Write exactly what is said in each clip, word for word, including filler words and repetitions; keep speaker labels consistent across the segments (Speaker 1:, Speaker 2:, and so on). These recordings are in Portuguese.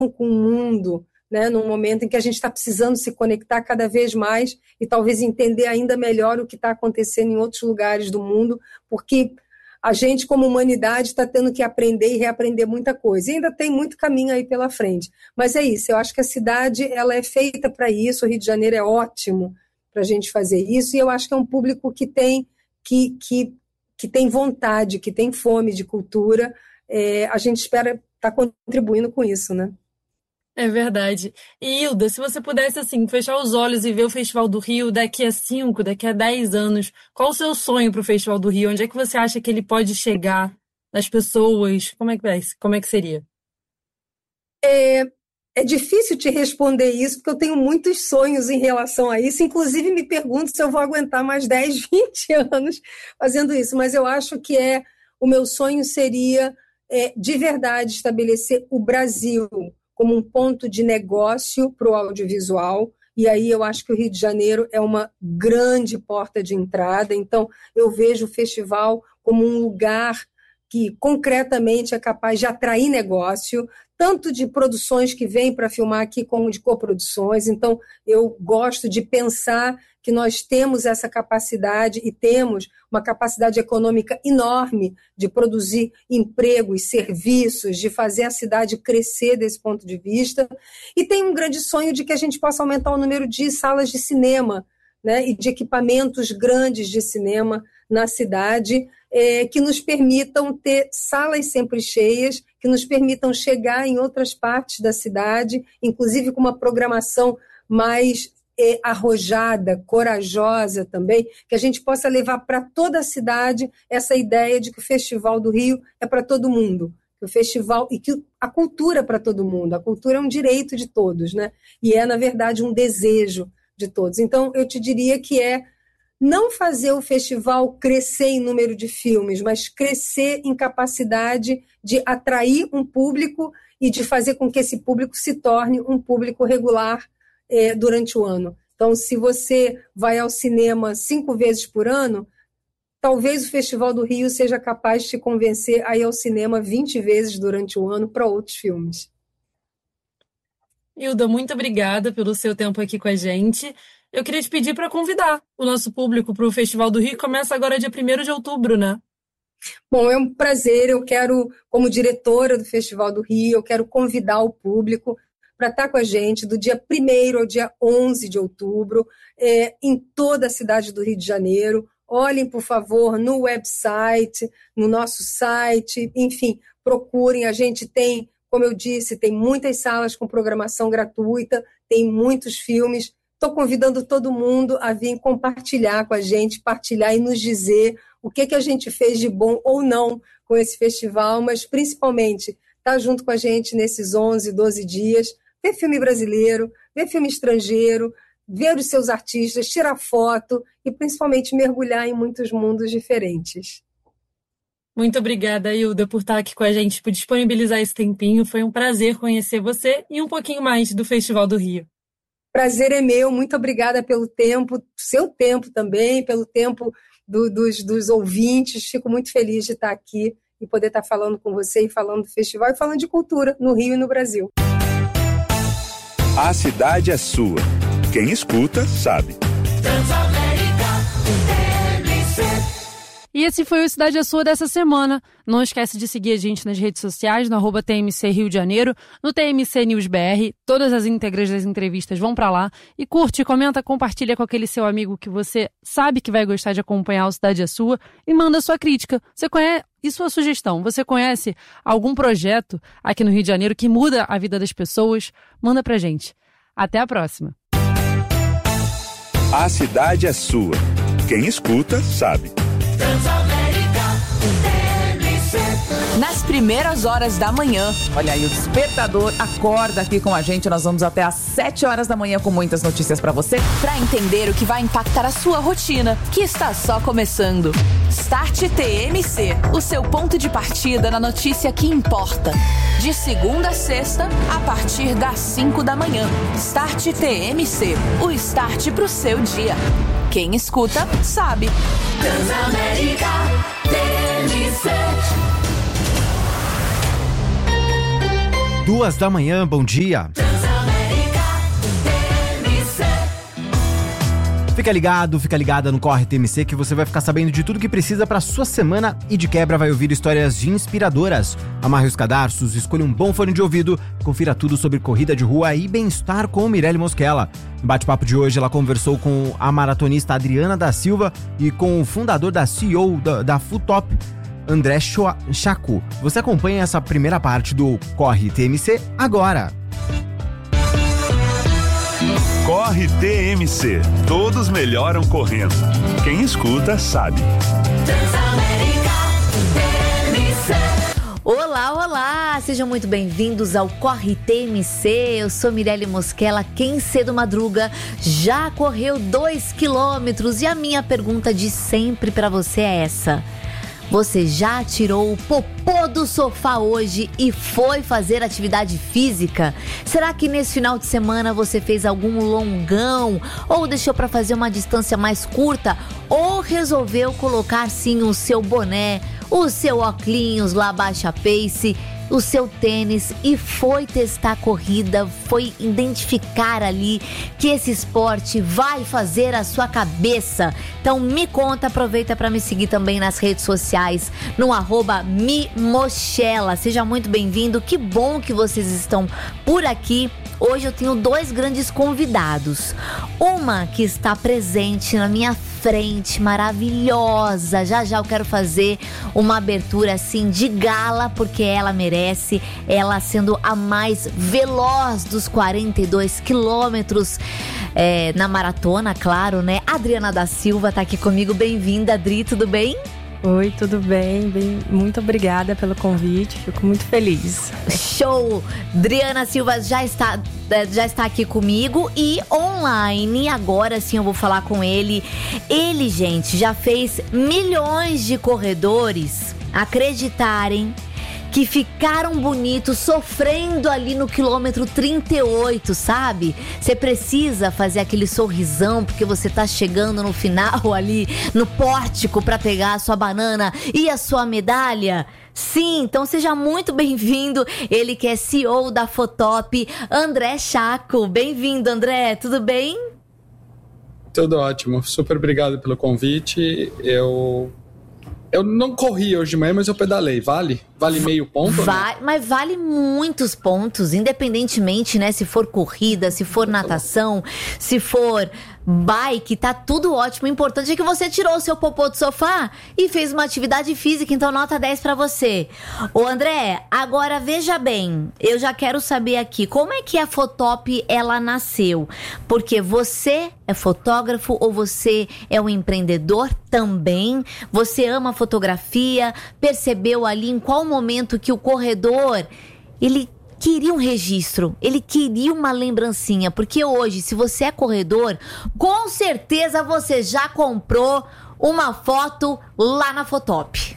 Speaker 1: com o mundo, né, num momento em que a gente está precisando se conectar cada vez mais e talvez entender ainda melhor o que está acontecendo em outros lugares do mundo, porque a gente, como humanidade, está tendo que aprender e reaprender muita coisa. E ainda tem muito caminho aí pela frente. Mas é isso, eu acho que a cidade ela é feita para isso, o Rio de Janeiro é ótimo para a gente fazer isso, e eu acho que é um público que tem, que, que, que tem vontade, que tem fome de cultura. É, a gente espera estar tá contribuindo com isso, né?
Speaker 2: É verdade. E, Hilda, se você pudesse, assim, fechar os olhos e ver o Festival do Rio daqui a cinco, daqui a dez anos, qual o seu sonho para o Festival do Rio? Onde é que você acha que ele pode chegar nas pessoas? Como é que, como é que seria?
Speaker 1: É, é difícil te responder isso, porque eu tenho muitos sonhos em relação a isso. Inclusive, me pergunto se eu vou aguentar mais dez, vinte anos fazendo isso. Mas eu acho que é, o meu sonho seria, é, de verdade, estabelecer o Brasil como um ponto de negócio para o audiovisual, e aí eu acho que o Rio de Janeiro é uma grande porta de entrada. Então eu vejo o festival como um lugar que concretamente é capaz de atrair negócio, tanto de produções que vêm para filmar aqui, como de coproduções. Então eu gosto de pensar que nós temos essa capacidade e temos uma capacidade econômica enorme de produzir empregos, serviços, de fazer a cidade crescer desse ponto de vista. E tem um grande sonho de que a gente possa aumentar o número de salas de cinema, né, e de equipamentos grandes de cinema na cidade, é, que nos permitam ter salas sempre cheias, que nos permitam chegar em outras partes da cidade, inclusive com uma programação mais é, arrojada, corajosa também, que a gente possa levar para toda a cidade essa ideia de que o Festival do Rio é para todo mundo, que o festival e que a cultura é para todo mundo, a cultura é um direito de todos, né? E é, na verdade, um desejo de todos. Então, eu te diria que é não fazer o festival crescer em número de filmes, mas crescer em capacidade de atrair um público e de fazer com que esse público se torne um público regular é, durante o ano. Então, se você vai ao cinema cinco vezes por ano, talvez o Festival do Rio seja capaz de te convencer a ir ao cinema vinte vezes durante o ano para outros filmes.
Speaker 2: Hilda, muito obrigada pelo seu tempo aqui com a gente. Eu queria te pedir para convidar o nosso público para o Festival do Rio, que começa agora dia primeiro de outubro, né?
Speaker 1: Bom, é um prazer. Eu quero, como diretora do Festival do Rio, eu quero convidar o público para estar com a gente do dia primeiro ao dia onze de outubro, é, em toda a cidade do Rio de Janeiro. Olhem, por favor, no website, no nosso site, enfim, procurem. A gente tem, como eu disse, tem muitas salas com programação gratuita, tem muitos filmes. Estou convidando todo mundo a vir compartilhar com a gente, partilhar e nos dizer o que, que a gente fez de bom ou não com esse festival, mas principalmente estar junto com a gente nesses onze, doze dias, ver filme brasileiro, ver filme estrangeiro, ver os seus artistas, tirar foto e principalmente mergulhar em muitos mundos diferentes.
Speaker 2: Muito obrigada, Hilda, por estar aqui com a gente, por disponibilizar esse tempinho. Foi um prazer conhecer você e um pouquinho mais do Festival do Rio.
Speaker 1: Prazer é meu, muito obrigada pelo tempo, seu tempo também, pelo tempo do, dos, dos ouvintes. Fico muito feliz de estar aqui e poder estar falando com você e falando do festival e falando de cultura no Rio e no Brasil.
Speaker 3: A cidade é sua. Quem escuta, sabe.
Speaker 4: E esse foi o Cidade é Sua dessa semana. Não esquece de seguir a gente nas redes sociais, no arroba T M C Rio de Janeiro, no T M C News B R. Todas as íntegras das entrevistas vão pra lá. E curte, comenta, compartilha com aquele seu amigo que você sabe que vai gostar de acompanhar o Cidade é Sua e manda sua crítica. Você conhece, e sua sugestão. Você conhece algum projeto aqui no Rio de Janeiro que muda a vida das pessoas? Manda pra gente. Até a próxima.
Speaker 3: A cidade é sua. Quem escuta, sabe.
Speaker 5: Nas primeiras horas da manhã. Olha aí, o despertador acorda aqui com a gente. Nós vamos até às sete horas da manhã com muitas notícias pra você.
Speaker 6: Pra entender o que vai impactar a sua rotina, que está só começando. Start T M C, o seu ponto de partida na notícia que importa. De segunda a sexta, a partir das cinco da manhã. Start T M C, o start pro seu dia. Quem escuta, sabe. Transamérica T M C.
Speaker 7: duas da manhã, bom dia. Fica ligado, fica ligada no Corre T M C que você vai ficar sabendo de tudo que precisa para sua semana e de quebra vai ouvir histórias inspiradoras. Amarre os cadarços, escolha um bom fone de ouvido, confira tudo sobre corrida de rua e bem-estar com Mirelle Mosquela. No bate-papo de hoje ela conversou com a maratonista Adriana da Silva e com o fundador da C E O da, da Futop, André Chacu. Você acompanha essa primeira parte do Corre T M C agora.
Speaker 3: Corre T M C. Todos melhoram correndo. Quem escuta sabe.
Speaker 8: Olá, olá! Sejam muito bem-vindos ao Corre T M C. Eu sou Mirelle Mosquela. Quem cedo madruga já correu dois quilômetros. E a minha pergunta de sempre para você é essa: você já tirou o popô do sofá hoje e foi fazer atividade física? Será que nesse final de semana você fez algum longão? Ou deixou para fazer uma distância mais curta? Ou resolveu colocar sim o seu boné, o seu óculos lá baixa pace, o seu tênis e foi testar a corrida, foi identificar ali que esse esporte vai fazer a sua cabeça? Então me conta, aproveita para me seguir também nas redes sociais, no arroba mimochela. Seja muito bem-vindo, que bom que vocês estão por aqui. Hoje eu tenho dois grandes convidados. Uma que está presente na minha frente, maravilhosa. Já já eu quero fazer uma abertura assim de gala, porque ela merece. Ela sendo a mais veloz dos quarenta e dois quilômetros é, na maratona, claro, né? Adriana da Silva tá aqui comigo. Bem-vinda, Adri, tudo bem?
Speaker 9: Oi, tudo bem? bem? Muito obrigada pelo convite, fico muito feliz.
Speaker 8: Show! Adriana Silva já está, já está aqui comigo e online, agora sim eu vou falar com ele. Ele, gente, já fez milhões de corredores acreditarem que ficaram bonitos sofrendo ali no quilômetro trinta e oito, sabe? Você precisa fazer aquele sorrisão porque você tá chegando no final ali, no pórtico, pra pegar a sua banana e a sua medalha. Sim, então seja muito bem-vindo. Ele que é C E O da Futop, André Chacu. Bem-vindo, André, tudo bem?
Speaker 10: Tudo ótimo, super obrigado pelo convite. Eu... Eu não corri hoje de manhã, mas eu pedalei. Vale? Vale meio ponto?
Speaker 8: Vai, mas vale muitos pontos, independentemente, né? Se for corrida, se for natação, se for bike, tá tudo ótimo. O importante é que você tirou o seu popô do sofá e fez uma atividade física, então nota dez pra você. Ô André, agora veja bem, eu já quero saber aqui, como é que a Futop, ela nasceu? Porque você é fotógrafo ou você é um empreendedor também? Você ama fotografia? Percebeu ali em qual momento que o corredor, ele queria um registro, ele queria uma lembrancinha, porque hoje, se você é corredor, com certeza você já comprou uma foto lá na Futop.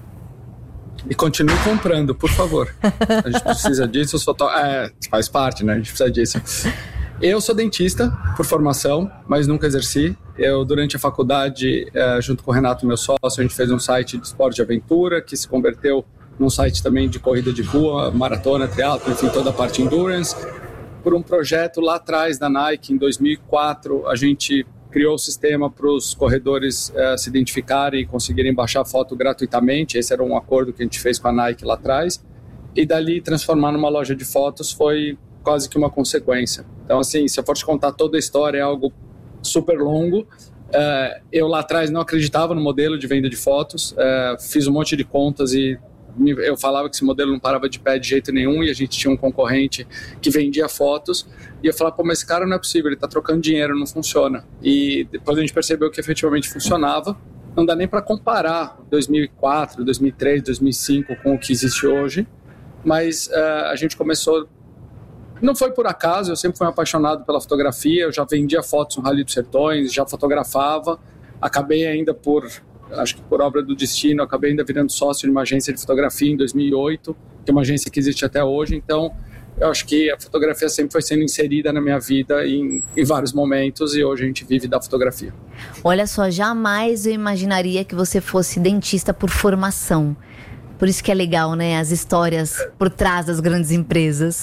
Speaker 10: E continue comprando, por favor. A gente precisa disso, os fotó... é, faz parte, né? A gente precisa disso. Eu sou dentista por formação, mas nunca exerci. Eu, durante a faculdade, é, junto com o Renato, meu sócio, a gente fez um site de esporte de aventura, que se converteu num site também de corrida de rua, maratona, triatlo, enfim, toda a parte endurance. Por um projeto lá atrás da Nike, em dois mil e quatro, a gente criou o sistema para os corredores uh, se identificarem e conseguirem baixar foto gratuitamente. Esse era um acordo que a gente fez com a Nike lá atrás. E dali, transformar numa loja de fotos foi quase que uma consequência. Então, assim, se eu for te contar toda a história, é algo super longo. Uh, eu lá atrás não acreditava no modelo de venda de fotos. Uh, fiz um monte de contas e eu falava que esse modelo não parava de pé de jeito nenhum e a gente tinha um concorrente que vendia fotos e eu falava, pô, mas esse cara não é possível, ele tá trocando dinheiro, não funciona. E depois a gente percebeu que efetivamente funcionava. Não dá nem para comparar dois mil e quatro, dois mil e três, dois mil e cinco com o que existe hoje, mas uh, a gente começou, não foi por acaso, eu sempre fui um apaixonado pela fotografia, eu já vendia fotos no Rally dos Sertões, já fotografava, acabei ainda por... acho que por obra do destino, acabei ainda virando sócio de uma agência de fotografia em dois mil e oito, que é uma agência que existe até hoje. Então, eu acho que a fotografia sempre foi sendo inserida na minha vida em, em vários momentos e hoje a gente vive da fotografia.
Speaker 8: Olha só, jamais eu imaginaria que você fosse dentista por formação. Por isso que é legal, né? As histórias por trás das grandes empresas.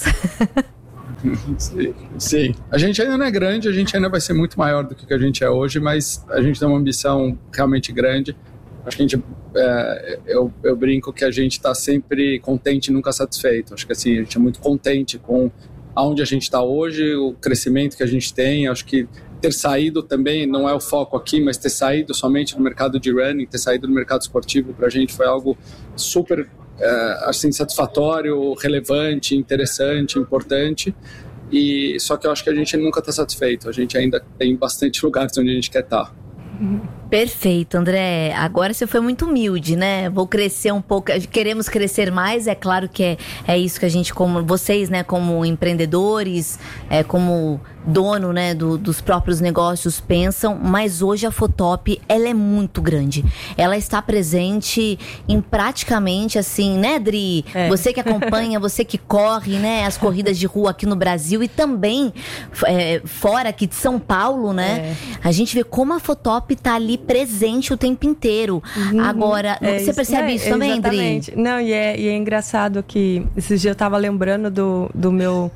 Speaker 10: Sim, sim. A gente ainda não é grande, a gente ainda vai ser muito maior do que a gente é hoje, mas a gente tem uma ambição realmente grande. Acho que a gente, é, eu, eu brinco que a gente está sempre contente e nunca satisfeito. Acho que assim, a gente é muito contente com aonde a gente está hoje, o crescimento que a gente tem. Acho que ter saído também, não é o foco aqui, mas ter saído somente do mercado de running, ter saído do mercado esportivo, para a gente foi algo super é, assim, satisfatório, relevante, interessante, importante. E, só que eu acho que a gente nunca está satisfeito. A gente ainda tem bastante lugares onde a gente quer estar.
Speaker 8: Perfeito, André. Agora você foi muito humilde, né? Vou crescer um pouco, queremos crescer mais, é claro que é, é isso que a gente, como vocês, né, como empreendedores, é, como dono, né, do, dos próprios negócios pensam, mas hoje a Fotop, ela é muito grande. Ela está presente em praticamente assim, né, Dri? É. Você que acompanha, você que corre, né, as corridas de rua aqui no Brasil e também é, fora aqui de São Paulo, né? É. A gente vê como a Fotop tá ali presente o tempo inteiro. Uhum. Agora, é, você percebe é, isso também,
Speaker 9: exatamente. Dri? Não, e é, e é engraçado que esses dias eu tava lembrando do, do meu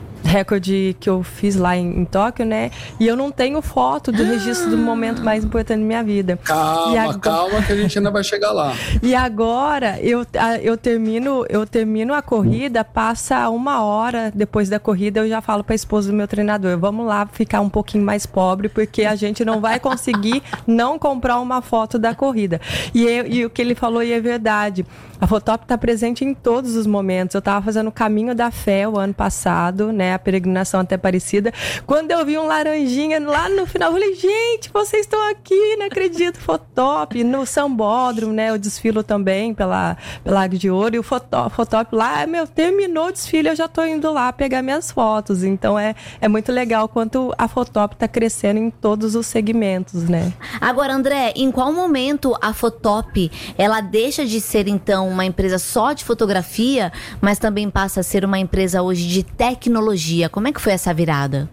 Speaker 9: recorde que eu fiz lá em, em Tóquio, né? E eu não tenho foto do registro do momento mais importante da minha vida.
Speaker 10: Calma,
Speaker 9: agora...
Speaker 10: calma que a gente ainda vai chegar lá.
Speaker 9: E agora eu, eu, termino, eu termino a corrida, passa uma hora depois da corrida, eu já falo para a esposa do meu treinador, vamos lá ficar um pouquinho mais pobre, porque a gente não vai conseguir não comprar uma foto da corrida. E, eu, e o que ele falou e é verdade. A Fotop está presente em todos os momentos. Eu estava fazendo o Caminho da Fé o ano passado, né? A peregrinação até Aparecida. Quando eu vi um laranjinha lá no final, eu falei, gente, vocês estão aqui, não acredito, Fotop. No Sambódromo, né? Eu desfilo também pela, pela Águia de Ouro. E o Fotop, Fotop lá, meu, terminou o desfile, eu já estou indo lá pegar minhas fotos. Então é, é muito legal quanto a Fotop está crescendo em todos os segmentos, né?
Speaker 8: Agora, André, em qual momento a Fotop, ela deixa de ser, então, uma empresa só de fotografia, mas também passa a ser uma empresa hoje de tecnologia? Como é que foi essa virada?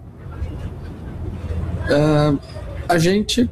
Speaker 10: Uh, a gente...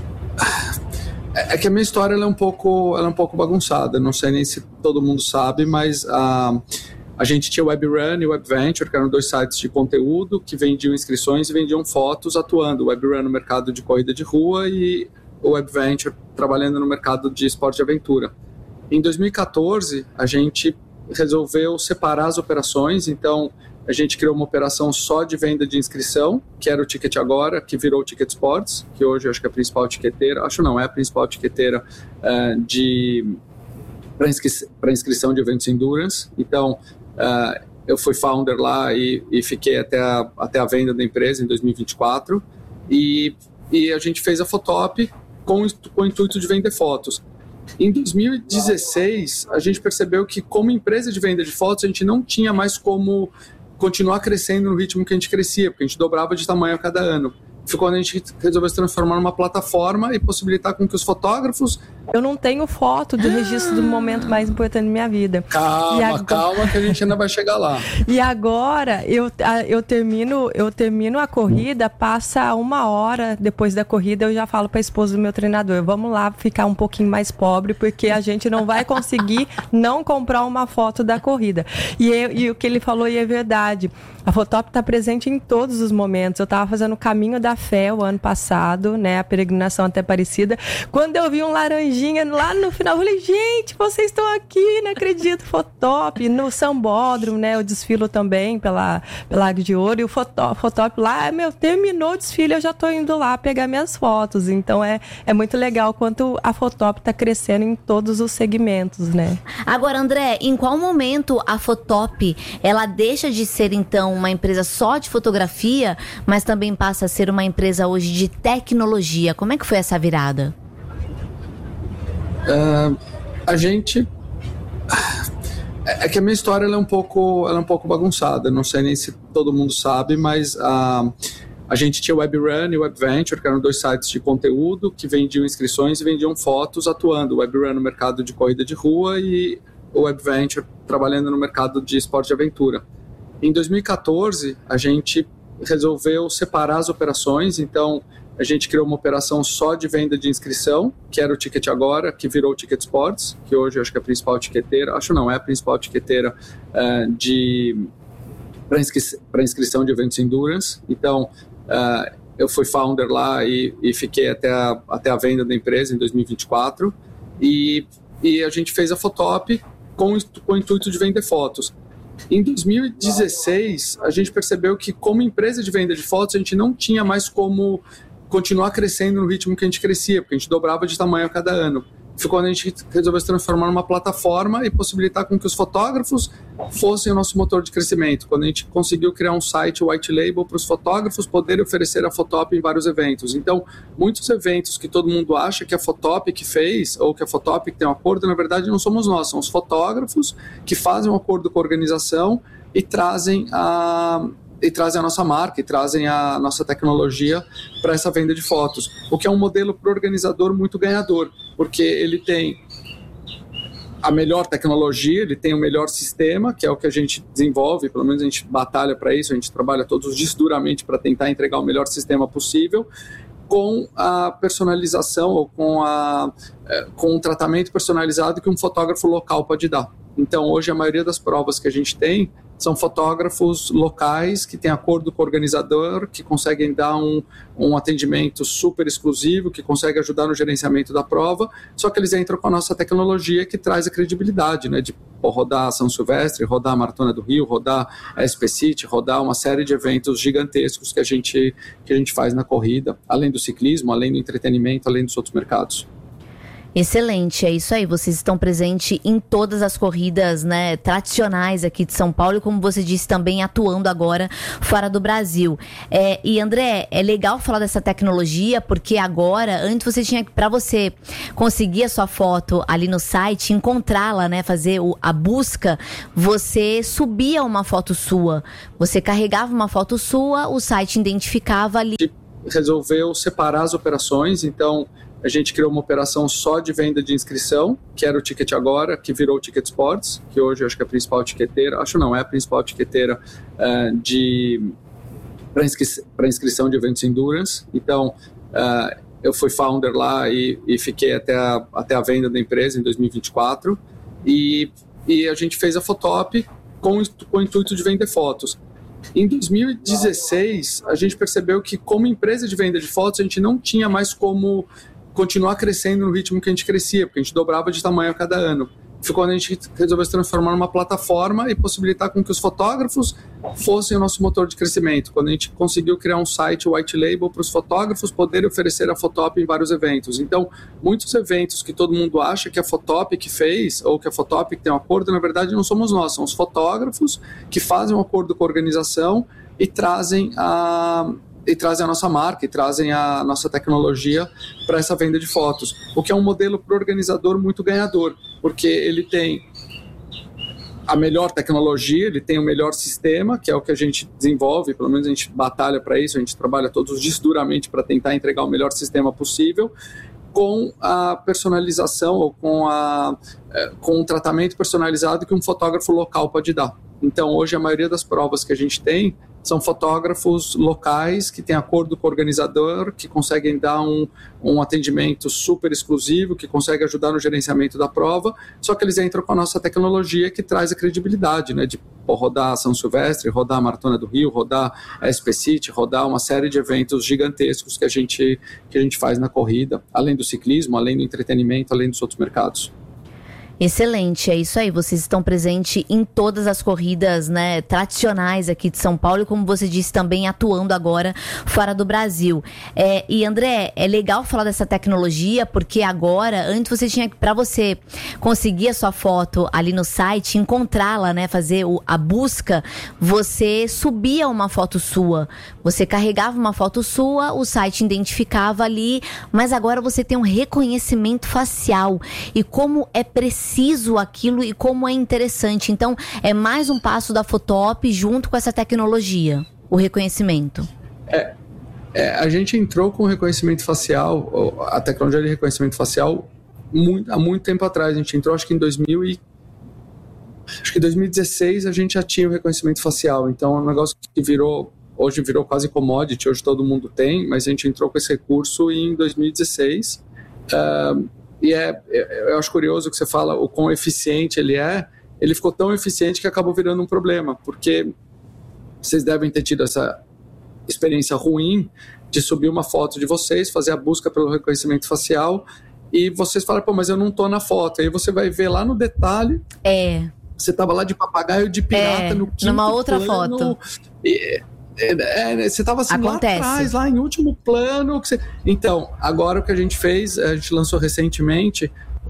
Speaker 10: É que a minha história ela é, um pouco, ela é um pouco bagunçada. Não sei nem se todo mundo sabe, mas uh, a gente tinha o WebRun e o WebVenture, que eram dois sites de conteúdo que vendiam inscrições e vendiam fotos atuando. O WebRun no mercado de corrida de rua e o WebVenture trabalhando no mercado de esporte de aventura. Em dois mil e catorze, a gente resolveu separar as operações, então a gente criou uma operação só de venda de inscrição, que era o Ticket Agora, que virou o Ticket Sports, que hoje eu acho que é a principal tiqueteira, acho não, é a principal tiqueteira uh, de para inscri inscrição de eventos Endurance. Então, uh, eu fui founder lá e, e fiquei até a, até a venda da empresa em dois mil e vinte e quatro, e, e a gente fez a Fotop com, com o intuito de vender fotos. Em dois mil e dezesseis, a gente percebeu que, como empresa de venda de fotos, a gente não tinha mais como continuar crescendo no ritmo que a gente crescia, porque a gente dobrava de tamanho a cada ano. Foi quando a gente resolveu se transformar numa plataforma e possibilitar com que os fotógrafos...
Speaker 9: Eu não tenho foto do registro do momento mais importante da minha vida.
Speaker 10: Calma,
Speaker 9: agora...
Speaker 10: calma que a gente ainda vai chegar lá.
Speaker 9: E agora eu, eu, termino, eu termino a corrida, passa uma hora depois da corrida, eu já falo para a esposa do meu treinador, vamos lá ficar um pouquinho mais pobre, porque a gente não vai conseguir não comprar uma foto da corrida. E, eu, e o que ele falou e é verdade. A Fotop está presente em todos os momentos. Eu estava fazendo o Caminho da Fé o ano passado, né? A peregrinação até Aparecida. Quando eu vi um laranjinha lá no final, eu falei, gente, vocês estão aqui, não acredito, Fotop. No Sambódromo, né? Eu desfilo também pela, pela Águia de Ouro. E o Fotop, Fotop lá, meu, terminou o desfile, eu já estou indo lá pegar minhas fotos. Então é, é muito legal quanto a Fotop está crescendo em todos os segmentos, né?
Speaker 8: Agora, André, em qual momento a Fotop, ela deixa de ser, então, uma empresa só de fotografia, mas também passa a ser uma empresa hoje de tecnologia? Como é que foi essa virada?
Speaker 10: Uh, a gente... É que a minha história ela é, um pouco, ela é um pouco bagunçada. Não sei nem se todo mundo sabe, mas uh, a gente tinha o WebRun e o WebVenture, que eram dois sites de conteúdo que vendiam inscrições e vendiam fotos atuando. O WebRun no mercado de corrida de rua e o WebVenture trabalhando no mercado de esporte de aventura. Em dois mil e catorze, a gente resolveu separar as operações, então a gente criou uma operação só de venda de inscrição, que era o Ticket Agora, que virou o Ticket Sports, que hoje eu acho que é a principal tiqueteira, acho não, é a principal tiqueteira uh, de para inscri inscrição de eventos Endurance. Então, uh, eu fui founder lá e, e fiquei até a, até a venda da empresa em dois mil e vinte e quatro, e, e a gente fez a Fotop com, com o intuito de vender fotos. Em dois mil e dezesseis, a gente percebeu que, como empresa de venda de fotos, a gente não tinha mais como continuar crescendo no ritmo que a gente crescia, porque a gente dobrava de tamanho a cada ano. Foi quando a gente resolveu se transformar numa plataforma e possibilitar com que os fotógrafos fossem o nosso motor de crescimento. Quando a gente conseguiu criar um site white label para os fotógrafos poderem oferecer a Fotop em vários eventos. Então, muitos eventos que todo mundo acha que a Fotop que fez, ou que a Fotop que tem um acordo, na verdade não somos nós, são os fotógrafos que fazem um acordo com a organização e trazem a... e trazem a nossa marca, e trazem a nossa tecnologia para essa venda de fotos, o que é um modelo para o organizador muito ganhador, porque ele tem a melhor tecnologia, ele tem o melhor sistema, que é o que a gente desenvolve, pelo menos a gente batalha para isso, a gente trabalha todos os dias duramente para tentar entregar o melhor sistema possível, com a personalização ou com, a, com o tratamento personalizado que um fotógrafo local pode dar. Então, hoje, a maioria das provas que a gente tem são fotógrafos locais que têm acordo com o organizador, que conseguem dar um, um atendimento super exclusivo, que conseguem ajudar no gerenciamento da prova, só que eles entram com a nossa tecnologia que traz a credibilidade, né, de pô, rodar a São Silvestre, rodar a Maratona do Rio, rodar a S P City, rodar uma série de eventos gigantescos que a gente, que a gente faz na corrida, além do ciclismo, além do entretenimento, além dos outros mercados.
Speaker 8: Excelente, é isso aí, vocês estão presentes em todas as corridas, né, tradicionais aqui de São Paulo e, como você disse, também atuando agora fora do Brasil. É, e André, é legal falar dessa tecnologia, porque agora, antes você tinha, para você conseguir a sua foto ali no site, encontrá-la, né, fazer o, a busca, você subia uma foto sua, você carregava uma foto sua, o site identificava ali.
Speaker 10: Resolveu separar as operações, então a gente criou uma operação só de venda de inscrição, que era o Ticket Agora, que virou o Ticket Sports, que hoje eu acho que é a principal tiqueteira, acho não, é a principal tiqueteira uh, de para inscri inscrição de eventos Endurance. Então, uh, eu fui founder lá e, e fiquei até a, até a venda da empresa em dois mil e vinte e quatro, e, e a gente fez a Fotop com, com o intuito de vender fotos. Em dois mil e dezesseis, a gente percebeu que, como empresa de venda de fotos, a gente não tinha mais como continuar crescendo no ritmo que a gente crescia, porque a gente dobrava de tamanho a cada ano. Foi quando a gente resolveu se transformar numa plataforma e possibilitar com que os fotógrafos fossem o nosso motor de crescimento. Quando a gente conseguiu criar um site white label para os fotógrafos poderem oferecer a Fotop em vários eventos. Então, muitos eventos que todo mundo acha que a Fotop que fez, ou que a Fotop que tem um acordo, na verdade não somos nós, são os fotógrafos que fazem um acordo com a organização e trazem a... e trazem a nossa marca, e trazem a nossa tecnologia para essa venda de fotos, o que é um modelo para o organizador muito ganhador, porque ele tem a melhor tecnologia, ele tem o melhor sistema, que é o que a gente desenvolve, pelo menos a gente batalha para isso, a gente trabalha todos os dias duramente para tentar entregar o melhor sistema possível, com a personalização ou com, a, com o tratamento personalizado que um fotógrafo local pode dar. Então, hoje, a maioria das provas que a gente tem são fotógrafos locais que têm acordo com o organizador, que conseguem dar um, um atendimento super exclusivo, que conseguem ajudar no gerenciamento da prova, só que eles entram com a nossa tecnologia que traz a credibilidade, né, de pô, rodar a São Silvestre, rodar a Maratona do Rio, rodar a S P City, rodar uma série de eventos gigantescos que a gente, que a gente faz na corrida, além do ciclismo, além do entretenimento, além dos outros mercados.
Speaker 8: Excelente, é isso aí, vocês estão presentes em todas as corridas, né, tradicionais aqui de São Paulo e, como você disse, também atuando agora fora do Brasil. É, e André, é legal falar dessa tecnologia, porque agora, antes você tinha, para você conseguir a sua foto ali no site, encontrá-la, né, fazer o, a busca, você subia uma foto sua, você carregava uma foto sua, o site identificava ali, mas agora você tem um reconhecimento facial, e como é preciso preciso aquilo e como é interessante. Então, é mais um passo da Fotop junto com essa tecnologia, o reconhecimento.
Speaker 10: É, é, a gente entrou com o reconhecimento facial, a tecnologia de reconhecimento facial, muito, há muito tempo atrás. A gente entrou, acho que em dois mil e... Acho que em dois mil e dezesseis a gente já tinha o reconhecimento facial. Então, é um negócio que virou hoje virou quase commodity, hoje todo mundo tem, mas a gente entrou com esse recurso em dois mil e dezesseis. Uh, e é, eu acho curioso que você fala o quão eficiente ele é. Ele ficou tão eficiente que acabou virando um problema, porque vocês devem ter tido essa experiência ruim de subir uma foto de vocês, fazer a busca pelo reconhecimento facial, e vocês falam, pô, mas eu não tô na foto. Aí você vai ver lá no detalhe.
Speaker 8: É.
Speaker 10: Você tava lá de papagaio de pirata
Speaker 8: é,
Speaker 10: no quinto
Speaker 8: numa outra
Speaker 10: plano,
Speaker 8: foto.
Speaker 10: E, é, é, você tava assim
Speaker 8: Acontece.
Speaker 10: lá atrás, lá em último plano. Que você... Então, agora o que a gente fez, a gente lançou recentemente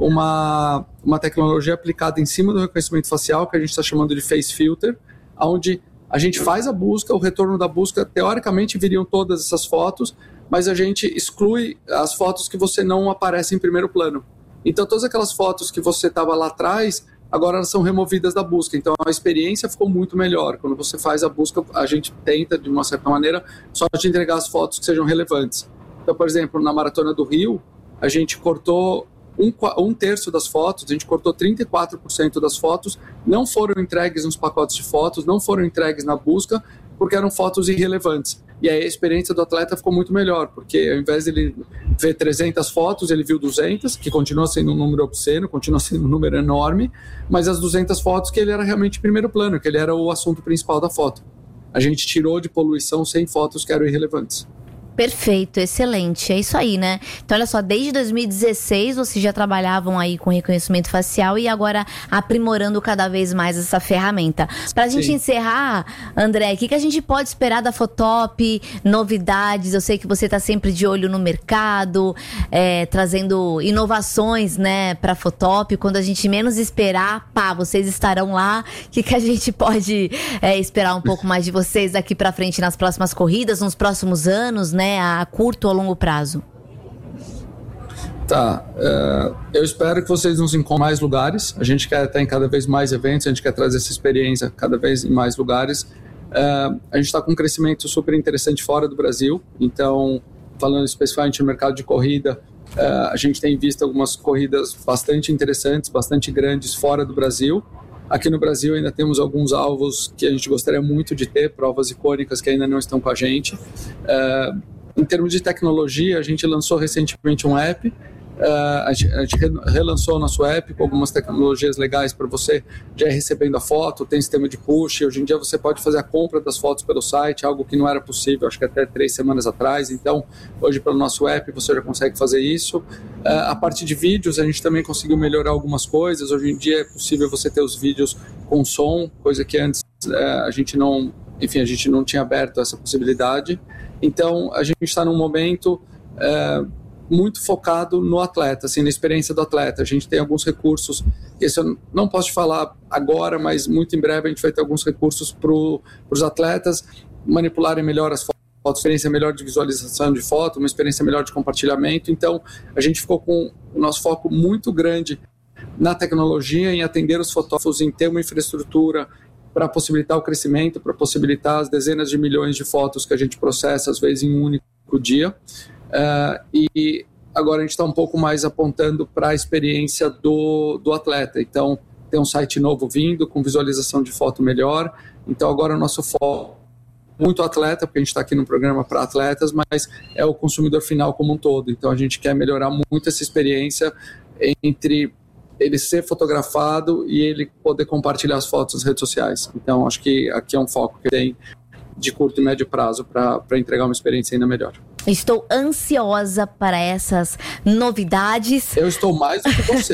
Speaker 10: uma, uma tecnologia aplicada em cima do reconhecimento facial, que a gente está chamando de Face Filter, onde a gente faz a busca, o retorno da busca, teoricamente viriam todas essas fotos, mas a gente exclui as fotos que você não aparece em primeiro plano. Então, todas aquelas fotos que você estava lá atrás, agora elas são removidas da busca. Então, a experiência ficou muito melhor. Quando você faz a busca, a gente tenta, de uma certa maneira, só te entregar as fotos que sejam relevantes. Então, por exemplo, na Maratona do Rio, a gente cortou um, um terço das fotos, a gente cortou trinta e quatro por cento das fotos, não foram entregues nos pacotes de fotos, não foram entregues na busca, porque eram fotos irrelevantes. E aí a experiência do atleta ficou muito melhor, porque ao invés de ele ver trezentas fotos, ele viu duzentas, que continua sendo um número obsceno, continua sendo um número enorme, mas as duzentas fotos que ele era realmente primeiro plano, que ele era o assunto principal da foto. A gente tirou de poluição cem fotos que eram irrelevantes.
Speaker 8: Perfeito, excelente, é isso aí, né? Então olha só, desde dois mil e dezesseis vocês já trabalhavam aí com reconhecimento facial e agora aprimorando cada vez mais essa ferramenta. Pra gente Sim. encerrar, André, o que, que a gente pode esperar da Fotop? Novidades, eu sei que você tá sempre de olho no mercado, é, trazendo inovações, né, pra Fotop. Quando a gente menos esperar, pá, vocês estarão lá. O que, que a gente pode é, esperar um pouco mais de vocês daqui pra frente nas próximas corridas, nos próximos anos, né? A curto ou longo prazo?
Speaker 10: Tá, uh, eu espero que vocês nos encontrem em mais lugares. A gente quer estar em cada vez mais eventos, a gente quer trazer essa experiência cada vez em mais lugares. Uh, a gente está com um crescimento super interessante fora do Brasil, então, falando especificamente no mercado de corrida, uh, a gente tem visto algumas corridas bastante interessantes, bastante grandes fora do Brasil. Aqui no Brasil ainda temos alguns alvos que a gente gostaria muito de ter, provas icônicas que ainda não estão com a gente. Uh, em termos de tecnologia, a gente lançou recentemente um app, uh, a gente, a gente relançou o nosso app com algumas tecnologias legais para você já ir recebendo a foto, tem sistema de push, hoje em dia você pode fazer a compra das fotos pelo site, algo que não era possível, acho que até três semanas atrás, então hoje pelo nosso app você já consegue fazer isso. Uh, a parte de vídeos, a gente também conseguiu melhorar algumas coisas, hoje em dia é possível você ter os vídeos com som, coisa que antes uh, a gente não, enfim, a gente não tinha aberto essa possibilidade. Então, a gente está num momento é, muito focado no atleta, assim, na experiência do atleta. A gente tem alguns recursos, esse eu não posso te falar agora, mas muito em breve a gente vai ter alguns recursos para os atletas manipularem melhor as fotos, uma experiência melhor de visualização de foto, uma experiência melhor de compartilhamento. Então, a gente ficou com o nosso foco muito grande na tecnologia, em atender os fotógrafos, em ter uma infraestrutura para possibilitar o crescimento, para possibilitar as dezenas de milhões de fotos que a gente processa, às vezes, em um único dia. Uh, e agora a gente está um pouco mais apontando para a experiência do, do atleta. Então, tem um site novo vindo, com visualização de foto melhor. Então, agora o nosso foco é muito atleta, porque a gente está aqui no programa para atletas, mas é o consumidor final como um todo. Então, a gente quer melhorar muito essa experiência entre ele ser fotografado e ele poder compartilhar as fotos nas redes sociais. Então, acho que aqui é um foco que tem de curto e médio prazo para entregar uma experiência ainda melhor.
Speaker 8: Estou ansiosa para essas novidades.
Speaker 10: Eu estou mais do que você.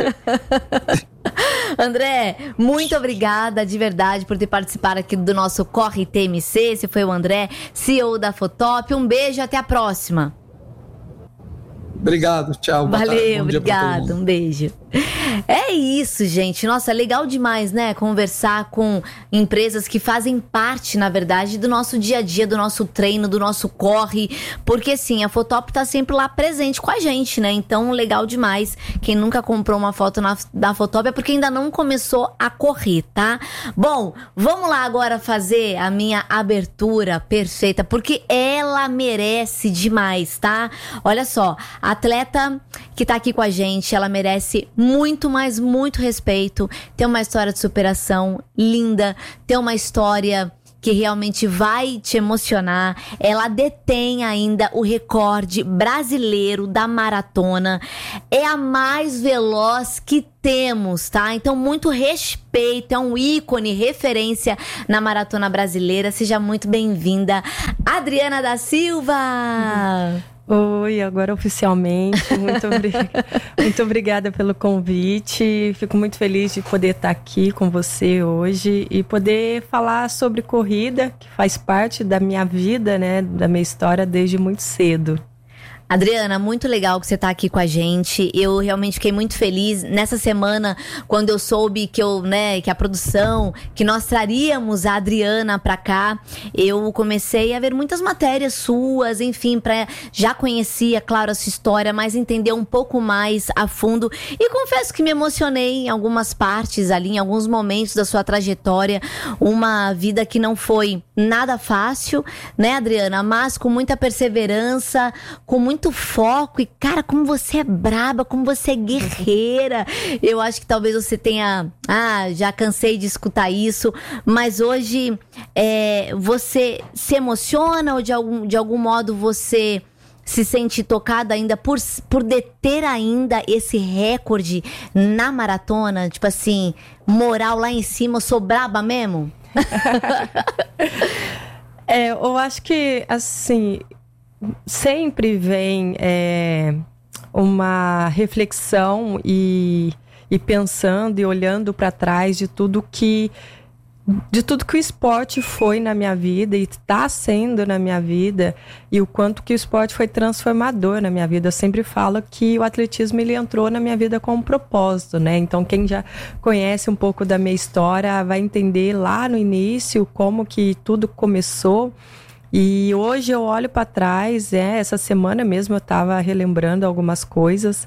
Speaker 8: André, muito obrigada de verdade por ter participado aqui do nosso Corre T M C. Esse foi o André, C E O da Fotop. Um beijo e até a próxima.
Speaker 10: Obrigado, tchau.
Speaker 8: Valeu, obrigado, um beijo. É isso, gente. Nossa, é legal demais, né? Conversar com empresas que fazem parte, na verdade, do nosso dia a dia, do nosso treino, do nosso corre. Porque, sim, a Fotop tá sempre lá presente com a gente, né? Então, legal demais. Quem nunca comprou uma foto na, da Fotop é porque ainda não começou a correr, tá? Bom, vamos lá agora fazer a minha abertura perfeita, porque ela merece demais, tá? Olha só, a atleta que tá aqui com a gente, ela merece muito, mas muito respeito. Tem uma história de superação linda, tem uma história que realmente vai te emocionar. Ela detém ainda o recorde brasileiro da maratona. É a mais veloz que temos, tá? Então, muito respeito, é um ícone, referência na maratona brasileira. Seja muito bem-vinda, Adriana da Silva!
Speaker 9: Oi, agora oficialmente. Muito, obri... muito obrigada pelo convite. Fico muito feliz de poder estar aqui com você hoje e poder falar sobre corrida, que faz parte da minha vida, né, da minha história desde muito cedo.
Speaker 8: Adriana, muito legal que você tá aqui com a gente. Eu realmente fiquei muito feliz nessa semana quando eu soube que eu, né, que a produção, que nós traríamos a Adriana pra cá. Eu comecei a ver muitas matérias suas, enfim, pra já conhecia, claro, a sua história, mas entender um pouco mais a fundo. E confesso que me emocionei em algumas partes ali, em alguns momentos da sua trajetória. Uma vida que não foi nada fácil, né, Adriana? Mas com muita perseverança, com muito muito foco. E, cara, como você é braba, como você é guerreira. Eu acho que talvez você tenha... Ah, já cansei de escutar isso. Mas hoje, é, você se emociona ou de algum, de algum modo você se sente tocada ainda por, por deter ainda esse recorde na maratona? Tipo assim, moral lá em cima, eu sou braba mesmo?
Speaker 9: É, eu acho que, assim... sempre vem é, uma reflexão e, e pensando e olhando para trás de tudo que de tudo que o esporte foi na minha vida e está sendo na minha vida, e o quanto que o esporte foi transformador na minha vida. Eu sempre falo que o atletismo ele entrou na minha vida com um propósito, né? Então quem já conhece um pouco da minha história vai entender lá no início como que tudo começou. E hoje eu olho para trás, é, essa semana mesmo eu estava relembrando algumas coisas,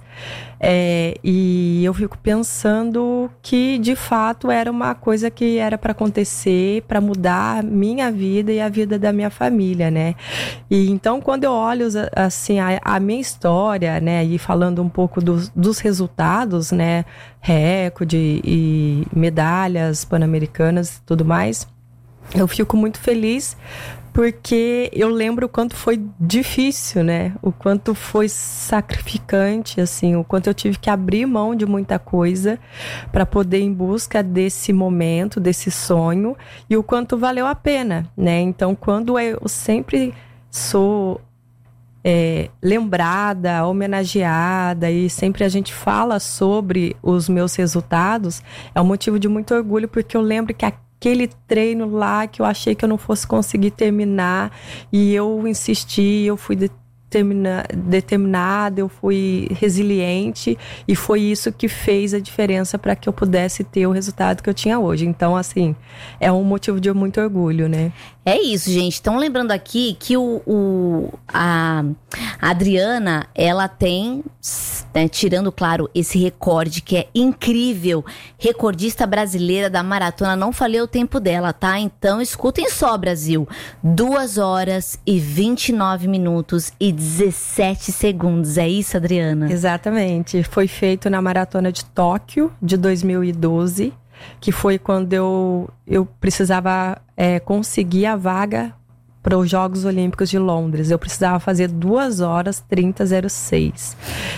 Speaker 9: é, e eu fico pensando que de fato era uma coisa que era para acontecer, para mudar minha vida e a vida da minha família, né? E então quando eu olho assim a, a minha história, né, e falando um pouco dos, dos resultados, né, recorde e medalhas pan-americanas e tudo mais, eu fico muito feliz. Porque eu lembro o quanto foi difícil, né? O quanto foi sacrificante, assim, o quanto eu tive que abrir mão de muita coisa para poder ir em busca desse momento, desse sonho, e o quanto valeu a pena, né? Então, quando eu sempre sou é, lembrada, homenageada, e sempre a gente fala sobre os meus resultados, é um motivo de muito orgulho, porque eu lembro que a aquele treino lá que eu achei que eu não fosse conseguir terminar, e eu insisti, eu fui determina, determinada, eu fui resiliente, e foi isso que fez a diferença para que eu pudesse ter o resultado que eu tinha hoje. Então, assim, é um motivo de muito orgulho, né?
Speaker 8: É isso, gente. Então, lembrando aqui que o, o, a, a Adriana, ela tem, né, tirando, claro, esse recorde que é incrível, recordista brasileira da maratona, não falei o tempo dela, tá? Então, escutem só, Brasil. duas horas e vinte e nove minutos e dezessete segundos. É isso, Adriana?
Speaker 9: Exatamente. Foi feito na Maratona de Tóquio, de dois mil e doze. Que foi quando eu, eu precisava é, conseguir a vaga para os Jogos Olímpicos de Londres. Eu precisava fazer duas horas trinta zero seis.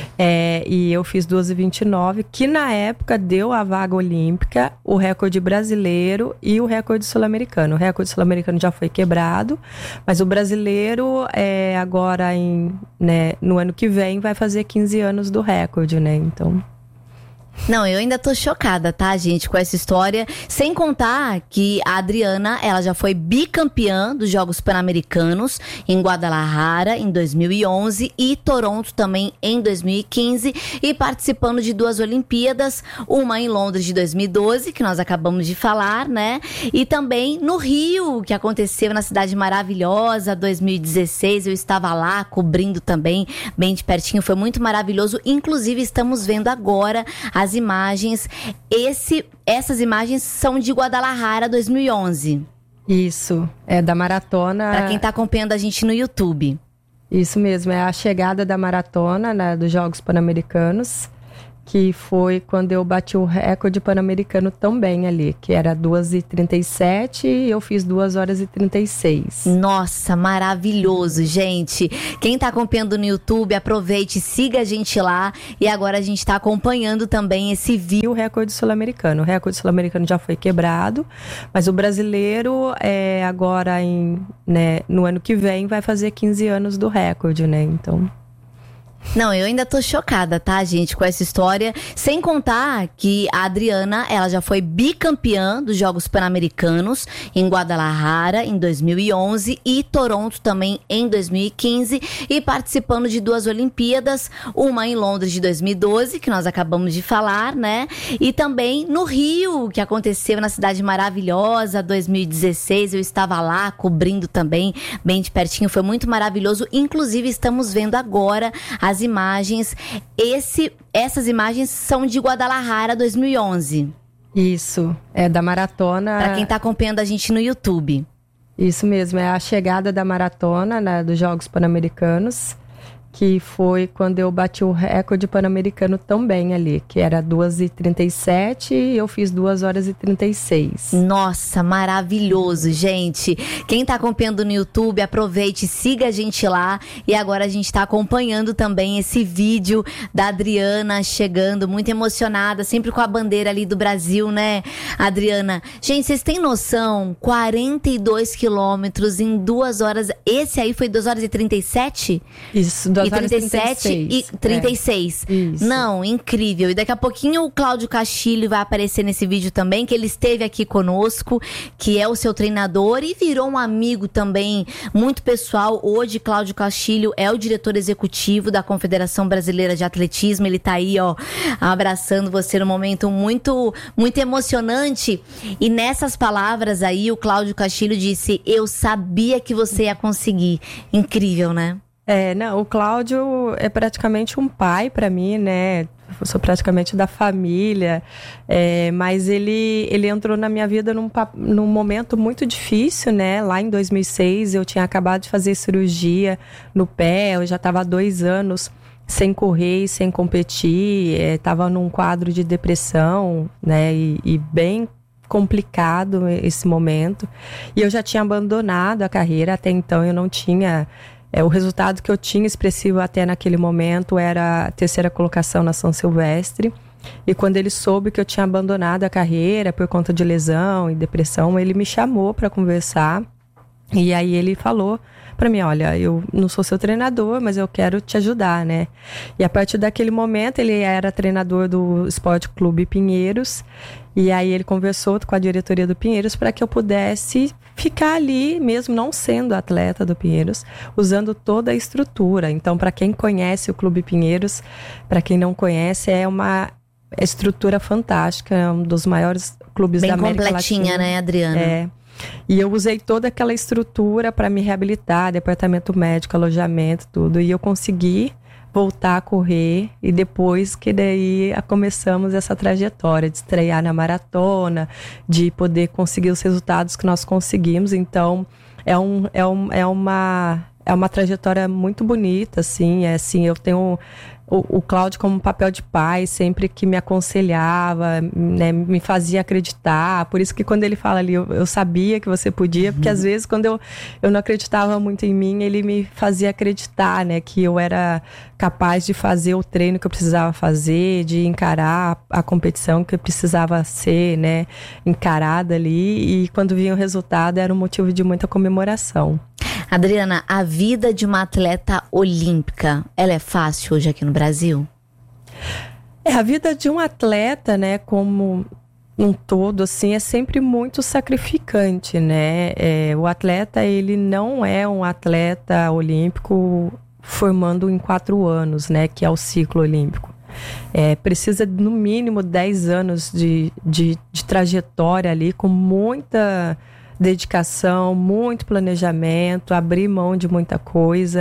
Speaker 9: É, e eu fiz duas e vinte e nove, que na época deu a vaga olímpica, o recorde brasileiro e o recorde sul-americano. O recorde sul-americano já foi quebrado, mas o brasileiro, é, agora em, né, no ano que vem, vai fazer quinze anos do recorde, né? Então...
Speaker 8: Não, eu ainda tô chocada, tá, gente, com essa história. Sem contar que a Adriana, ela já foi bicampeã dos Jogos Pan-Americanos em Guadalajara em dois mil e onze e Toronto também em dois mil e quinze, e participando de duas Olimpíadas, uma em Londres de dois mil e doze, que nós acabamos de falar, né? E também no Rio, que aconteceu na cidade maravilhosa, dois mil e dezesseis, eu estava lá cobrindo também, bem de pertinho, foi muito maravilhoso. Inclusive, estamos vendo agora a as imagens, esse, essas imagens são de Guadalajara dois mil e onze.
Speaker 9: Isso, é da maratona.
Speaker 8: Para quem tá acompanhando a gente no YouTube.
Speaker 9: Isso mesmo, é a chegada da maratona, né, dos Jogos Pan-Americanos. que foi quando eu bati o recorde pan-americano também ali, que era duas e trinta e sete e eu fiz duas horas e trinta e seis.
Speaker 8: Nossa, maravilhoso, gente. Quem tá acompanhando no YouTube, aproveite, siga a gente lá. E agora a gente tá acompanhando também esse vídeo.
Speaker 9: E o recorde sul-americano. O recorde sul-americano já foi quebrado, mas o brasileiro, é, agora em, né, no ano que vem, vai fazer quinze anos do recorde, né? Então...
Speaker 8: Não, eu ainda tô chocada, tá, gente, com essa história. Sem contar que a Adriana, ela já foi bicampeã dos Jogos Pan-Americanos em Guadalajara em dois mil e onze e Toronto também em dois mil e quinze, e participando de duas Olimpíadas, uma em Londres de dois mil e doze, que nós acabamos de falar, né? E também no Rio, que aconteceu na cidade maravilhosa, dois mil e dezesseis, eu estava lá cobrindo também, bem de pertinho, foi muito maravilhoso. Inclusive, estamos vendo agora a as imagens, esse, essas imagens são de Guadalajara dois mil e onze.
Speaker 9: Isso, é da maratona.
Speaker 8: Para quem tá acompanhando a gente no YouTube.
Speaker 9: Isso mesmo, é a chegada da maratona, né, dos Jogos Pan-Americanos, que foi quando eu bati o recorde pan-americano também ali, que era duas e trinta e sete e eu fiz duas horas e trinta e seis.
Speaker 8: Nossa, maravilhoso, gente. Quem tá acompanhando no YouTube, aproveite, siga a gente lá. E agora a gente tá acompanhando também esse vídeo da Adriana chegando, muito emocionada, sempre com a bandeira ali do Brasil, né, Adriana? Gente, vocês têm noção? quarenta e dois quilômetros em duas horas. Esse aí foi duas horas e trinta e sete?
Speaker 9: Isso, duas
Speaker 8: E trinta e sete e trinta e seis.
Speaker 9: É, isso.
Speaker 8: Não, incrível. E daqui a pouquinho o Cláudio Castilho vai aparecer nesse vídeo também, que ele esteve aqui conosco, que é o seu treinador e virou um amigo também muito pessoal. Hoje, Cláudio Castilho é o diretor executivo da Confederação Brasileira de Atletismo. Ele tá aí, ó, abraçando você num momento muito, muito emocionante. E nessas palavras aí, o Cláudio Castilho disse: eu sabia que você ia conseguir. Incrível, né?
Speaker 9: É, não, o Cláudio é praticamente um pai para mim, né? Eu sou praticamente da família, é, mas ele, ele entrou na minha vida num, num momento muito difícil, né? Lá em dois mil e seis eu tinha acabado de fazer cirurgia no pé, eu já estava há dois anos sem correr e sem competir, estava é, num quadro de depressão, né? E, e bem complicado esse momento. E eu já tinha abandonado a carreira, até então eu não tinha... É, o resultado que eu tinha expressivo até naquele momento era a terceira colocação na São Silvestre. E quando ele soube que eu tinha abandonado a carreira por conta de lesão e depressão, ele me chamou para conversar. E aí ele falou para mim: olha, eu não sou seu treinador, mas eu quero te ajudar, né? E a partir daquele momento, ele era treinador do Esporte Clube Pinheiros. E aí ele conversou com a diretoria do Pinheiros para que eu pudesse ficar ali, mesmo não sendo atleta do Pinheiros, usando toda a estrutura. Então, para quem conhece o Clube Pinheiros, para quem não conhece, é uma estrutura fantástica, é um dos maiores clubes
Speaker 8: Bem
Speaker 9: da América Latina.
Speaker 8: Bem completinha, né, Adriana?
Speaker 9: É. E eu usei toda aquela estrutura para me reabilitar, departamento médico, alojamento, tudo. E eu consegui voltar a correr, e depois que daí começamos essa trajetória de estrear na maratona, de poder conseguir os resultados que nós conseguimos. Então é, um, é, um, é, uma, é uma trajetória muito bonita, assim, é, assim eu tenho o, o Cláudio como um papel de pai, sempre que me aconselhava, né, me fazia acreditar. Por isso que quando ele fala ali, eu, eu sabia que você podia, uhum. Porque às vezes quando eu, eu não acreditava muito em mim, ele me fazia acreditar, né, que eu era capaz de fazer o treino que eu precisava fazer, de encarar a competição que eu precisava ser, né, encarada ali. E quando vinha o resultado, era um motivo de muita comemoração.
Speaker 8: Adriana, a vida de uma atleta olímpica, ela é fácil hoje aqui no Brasil?
Speaker 9: É, a vida de um atleta, né, como um todo, assim, é sempre muito sacrificante, né? É, o atleta, ele não é um atleta olímpico formando em quatro anos, né, que é o ciclo olímpico. É, precisa no mínimo dez anos de, de, de trajetória ali, com muita dedicação, muito planejamento, abrir mão de muita coisa.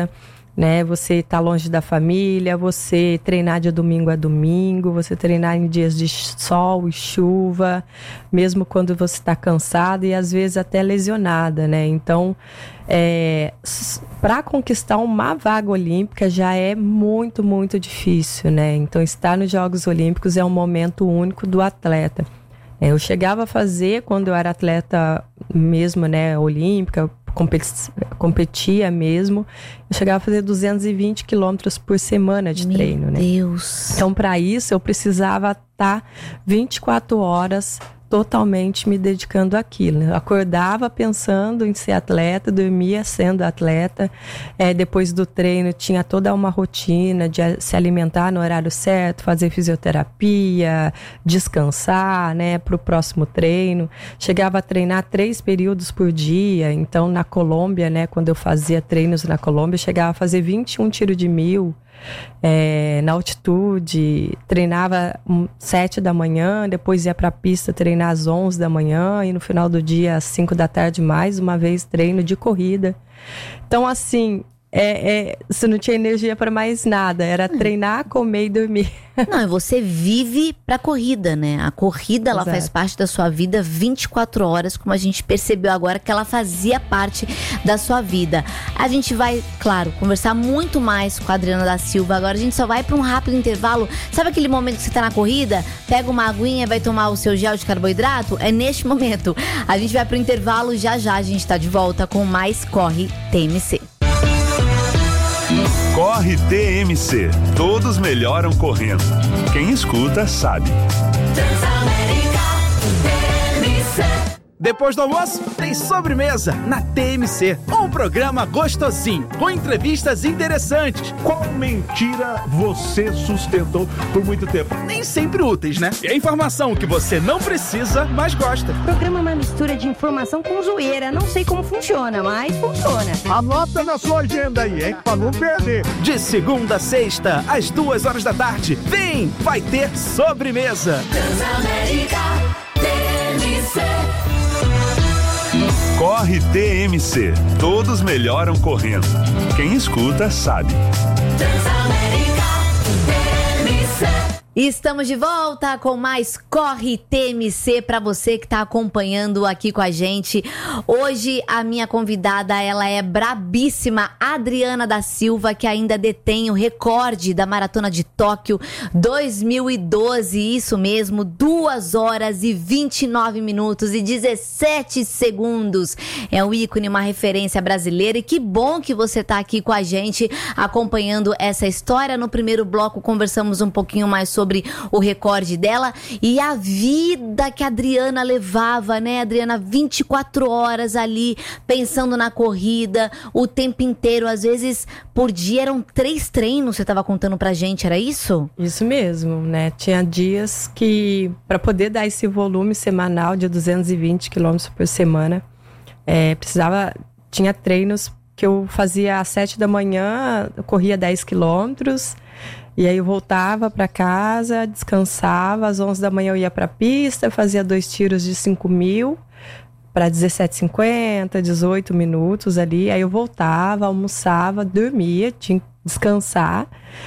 Speaker 9: né? Você tá longe da família, você treinar de domingo a domingo, você treinar em dias de sol e chuva, mesmo quando você está cansada e às vezes até lesionada, né? Então, é, para conquistar uma vaga olímpica já é muito, muito difícil, né? Então, estar nos Jogos Olímpicos é um momento único do atleta. Eu chegava a fazer, quando eu era atleta mesmo, né, olímpica, competia mesmo, eu chegava a fazer duzentos e vinte quilômetros por semana de
Speaker 8: Meu
Speaker 9: treino, né?
Speaker 8: Deus.
Speaker 9: Então, para isso, eu precisava estar vinte e quatro horas totalmente me dedicando àquilo. Eu acordava pensando em ser atleta, dormia sendo atleta. É, depois do treino, tinha toda uma rotina de se alimentar no horário certo, fazer fisioterapia, descansar, né, para o próximo treino. Chegava a treinar três períodos por dia. Então, na Colômbia, né, quando eu fazia treinos na Colômbia, eu chegava a fazer vinte e um tiro de mil. É, na altitude, treinava sete da manhã, depois ia para a pista treinar às onze da manhã e no final do dia às cinco da tarde mais uma vez treino de corrida. Então, assim, é, é, você não tinha energia para mais nada, era treinar, comer e dormir.
Speaker 8: Não, e você vive pra corrida, né? A corrida, ela
Speaker 9: Exato.
Speaker 8: faz parte da sua vida vinte e quatro horas, como a gente percebeu agora que ela fazia parte da sua vida. A gente vai, claro, conversar muito mais com a Adriana da Silva. Agora a gente só vai pra um rápido intervalo. Sabe aquele momento que você tá na corrida? Pega uma aguinha e vai tomar o seu gel de carboidrato? É neste momento. A gente vai pro intervalo, já já a gente tá de volta com mais Corre T M C.
Speaker 3: Corre T M C. Todos melhoram correndo. Quem escuta sabe.
Speaker 11: Depois do almoço, tem sobremesa na T M C. Um programa gostosinho, com entrevistas interessantes.
Speaker 12: Qual mentira você sustentou por muito tempo?
Speaker 11: Nem sempre úteis, né? E a informação que você não precisa, mas gosta.
Speaker 13: O programa é uma mistura de informação com zoeira. Não sei como funciona, mas funciona.
Speaker 12: Anota na sua agenda aí, hein? Pra não perder.
Speaker 11: De segunda a sexta, às duas horas da tarde. Vem, vai ter sobremesa.
Speaker 6: Transamérica T M C.
Speaker 3: Corre T M C. Todos melhoram correndo. Quem escuta sabe.
Speaker 6: Transamérica T M C.
Speaker 8: Estamos de volta com mais Corre T M C para você que está acompanhando aqui com a gente. Hoje a minha convidada, ela é brabíssima, Adriana da Silva, que ainda detém o recorde da Maratona de Tóquio dois mil e doze, isso mesmo, duas horas e vinte e nove minutos e dezessete segundos. É um ícone, uma referência brasileira e que bom que você está aqui com a gente acompanhando essa história. No primeiro bloco conversamos um pouquinho mais sobre sobre o recorde dela e a vida que a Adriana levava, né, Adriana? vinte e quatro horas ali, pensando na corrida, o tempo inteiro, às vezes por dia eram três treinos, você estava contando pra gente, era isso?
Speaker 9: Isso mesmo, né? Tinha dias que, para poder dar esse volume semanal de duzentos e vinte quilômetros por semana, é, precisava, tinha treinos que eu fazia às sete da manhã, eu corria dez quilômetros, e aí eu voltava para casa, descansava, às onze da manhã eu ia para a pista, fazia dois tiros de cinco mil para dezessete e cinquenta, dezoito minutos ali, aí eu voltava, almoçava, dormia, tinha que descansar,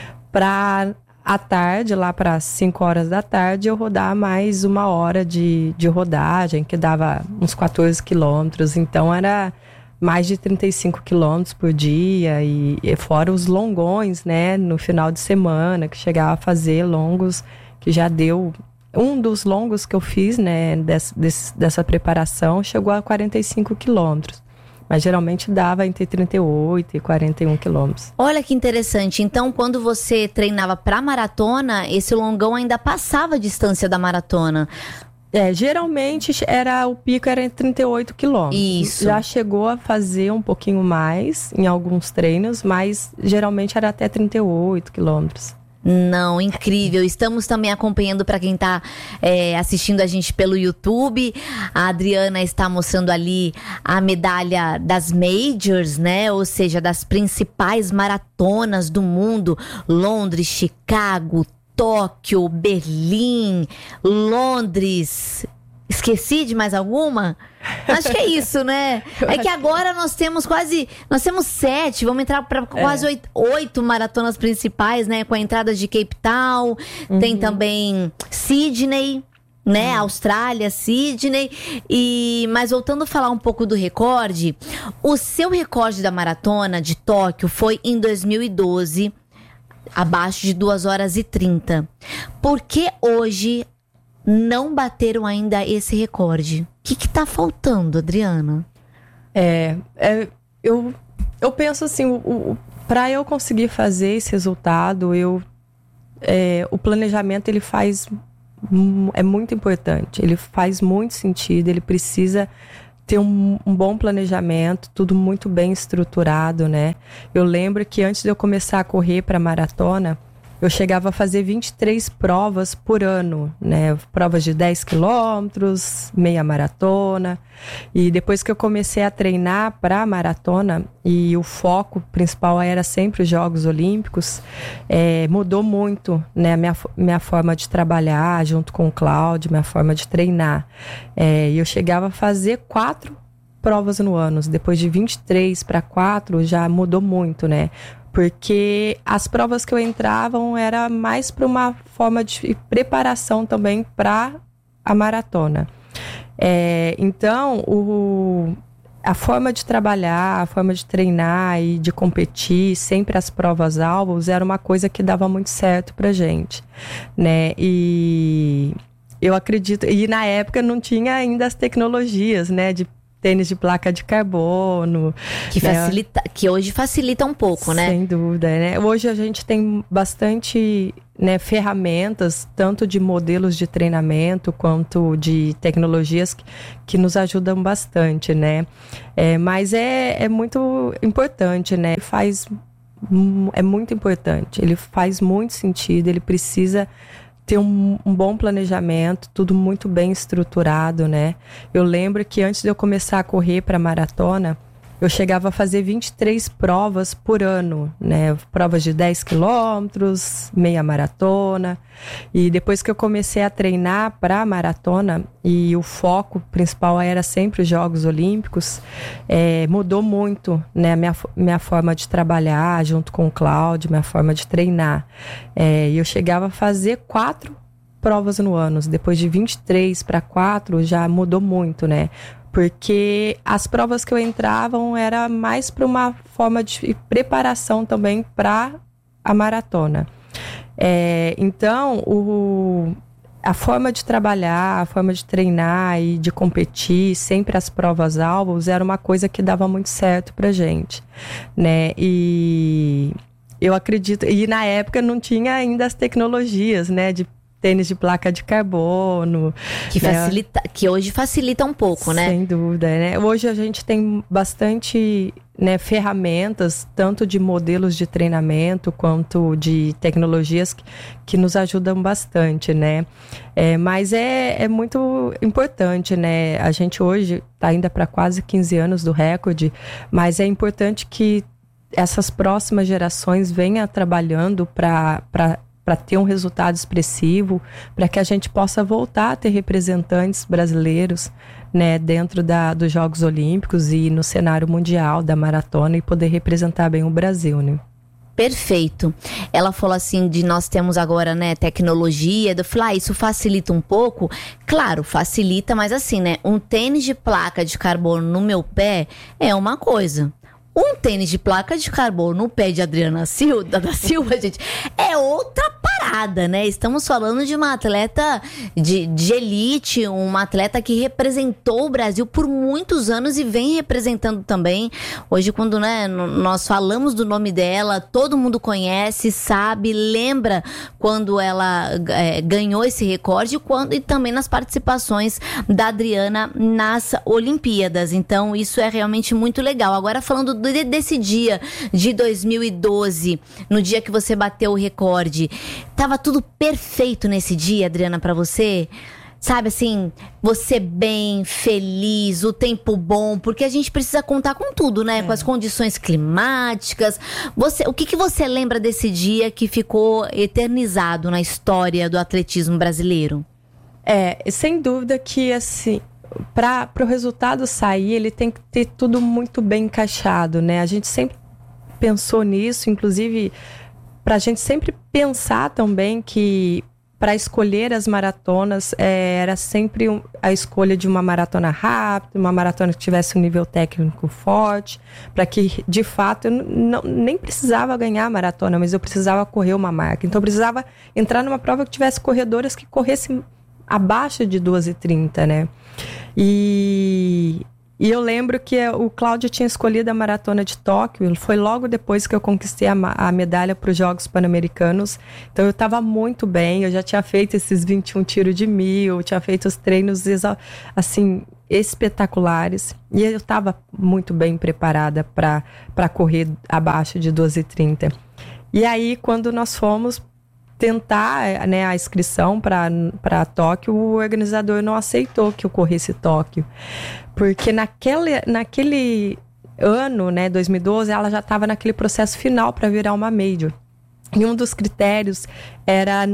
Speaker 9: para à tarde, lá para cinco horas da tarde, eu rodar mais uma hora de, de rodagem, que dava uns quatorze quilômetros, então era mais de trinta e cinco quilômetros por dia, e, e fora os longões, né, no final de semana, que chegava a fazer longos, que já deu, um dos longos que eu fiz, né, desse, desse, dessa preparação, chegou a quarenta e cinco quilômetros, mas geralmente dava entre trinta e oito e quarenta e um quilômetros.
Speaker 8: Olha que interessante, então quando você treinava para maratona, esse longão ainda passava a distância da maratona.
Speaker 9: É, geralmente era, o pico era em trinta e oito quilômetros.
Speaker 8: Isso.
Speaker 9: Já chegou a fazer um pouquinho mais em alguns treinos, mas geralmente era até trinta e oito quilômetros.
Speaker 8: Não, incrível. Estamos também acompanhando, para quem está é, assistindo a gente pelo YouTube. A Adriana está mostrando ali a medalha das Majors, né? Ou seja, das principais maratonas do mundo. Londres, Chicago, Tóquio, Berlim, Londres, Esqueci de mais alguma? Acho que é isso, né? É que agora nós temos quase... Nós temos sete, vamos entrar para quase é. oito, oito maratonas principais, né? Com a entrada de Cape Town, uhum. tem também Sydney, né? Uhum. Austrália, Sydney. E, mas voltando a falar um pouco do recorde, o seu recorde da maratona de Tóquio foi em dois mil e doze, abaixo de duas horas e trinta. Por que hoje não bateram ainda esse recorde? O que que tá faltando, Adriana?
Speaker 9: É, é eu, eu penso assim, o, o, para eu conseguir fazer esse resultado, eu, é, o planejamento ele faz, é muito importante, ele faz muito sentido, ele precisa ter um, um bom planejamento, tudo muito bem estruturado, né? Eu lembro que antes de eu começar a correr para maratona, eu chegava a fazer vinte e três provas por ano, né? Provas de dez quilômetros, meia maratona. E depois que eu comecei a treinar para a maratona, e o foco principal era sempre os Jogos Olímpicos, é, mudou muito, né? Minha, minha forma de trabalhar junto com o Cláudio, minha forma de treinar. É, e eu chegava a fazer quatro provas no ano. Depois de vinte e três para quatro já mudou muito, né? Porque as provas que eu entrava era mais para uma forma de preparação também para a maratona. É, então, o, a forma de trabalhar, a forma de treinar e de competir, sempre as provas-alvos, era uma coisa que dava muito certo pra gente, né? E eu acredito... E na época não tinha ainda as tecnologias, né? De tênis de placa de carbono.
Speaker 8: Que, facilita, né? Que hoje facilita um pouco, né?
Speaker 9: Sem dúvida, né? Hoje a gente tem bastante, né, ferramentas, tanto de modelos de treinamento quanto de tecnologias que, que nos ajudam bastante, né? É, mas é, é muito importante, né? Faz, é muito importante. Ele faz muito sentido, ele precisa ter um, um bom planejamento, tudo muito bem estruturado, né? Eu lembro que antes de eu começar a correr para maratona, eu chegava a fazer vinte e três provas por ano, né? Provas de dez quilômetros, meia maratona. E depois que eu comecei a treinar para a maratona, e o foco principal era sempre os Jogos Olímpicos, é, mudou muito, né? Minha, minha forma de trabalhar junto com o Cláudio, minha forma de treinar. É, e eu chegava a fazer quatro provas no ano. Depois de vinte e três para quatro já mudou muito, né? Porque as provas que eu entrava era mais para uma forma de preparação também para a maratona. É, então, o, a forma de trabalhar, a forma de treinar e de competir, sempre as provas-alvos, era uma coisa que dava muito certo pra gente, né? E eu acredito... E na época não tinha ainda as tecnologias, né? De tênis de placa de carbono.
Speaker 8: Que, facilita, né? Que hoje facilita um pouco, né?
Speaker 9: Sem dúvida, né? Hoje a gente tem bastante, né, ferramentas, tanto de modelos de treinamento quanto de tecnologias que, que nos ajudam bastante, né? É, mas é, é muito importante, né? A gente hoje está ainda para quase quinze anos do recorde, mas é importante que essas próximas gerações venham trabalhando para para ter um resultado expressivo, para que a gente possa voltar a ter representantes brasileiros, né, dentro da, dos Jogos Olímpicos e no cenário mundial da maratona, e poder representar bem o Brasil, né?
Speaker 8: Perfeito. Ela falou assim, de nós temos agora, né, tecnologia. Eu falei, ah, isso facilita um pouco? Claro, facilita, mas assim, né, um tênis de placa de carbono no meu pé é uma coisa. Um tênis de placa de carbono no pé de Adriana Silva, da Silva, gente, é outra parada, né? Estamos falando de uma atleta de, de elite, uma atleta que representou o Brasil por muitos anos e vem representando também. Hoje, quando, né, nós falamos do nome dela, todo mundo conhece, sabe, lembra quando ela é, ganhou esse recorde, quando, e também nas participações da Adriana nas Olimpíadas. Então, isso é realmente muito legal. Agora, falando desse dia de dois mil e doze, no dia que você bateu o recorde, tava tudo perfeito nesse dia, Adriana, pra você? Sabe, assim, você bem, feliz, o tempo bom, porque a gente precisa contar com tudo, né? É. Com as condições climáticas. Você, o que, que você lembra desse dia que ficou eternizado na história do atletismo brasileiro?
Speaker 9: É, sem dúvida que, assim, para o resultado sair, ele tem que ter tudo muito bem encaixado, né? A gente sempre pensou nisso, inclusive, para a gente sempre pensar também que para escolher as maratonas, é, era sempre um, a escolha de uma maratona rápida, uma maratona que tivesse um nível técnico forte, para que, de fato, eu não, nem precisava ganhar a maratona, mas eu precisava correr uma marca. Então, eu precisava entrar numa prova que tivesse corredoras que corressem abaixo de duas e trinta, né? E, e eu lembro que o Cláudio tinha escolhido a maratona de Tóquio, foi logo depois que eu conquistei a, a medalha para os Jogos Pan-Americanos, então eu estava muito bem, eu já tinha feito esses vinte e um tiros de mil, tinha feito os treinos, assim, espetaculares, e eu estava muito bem preparada para correr abaixo de doze e trinta. E aí, quando nós fomos tentar, né, a inscrição para Tóquio, o organizador não aceitou que eu corresse Tóquio, porque naquele, naquele ano, né, dois mil e doze, ela já estava naquele processo final para virar uma major, e um dos critérios era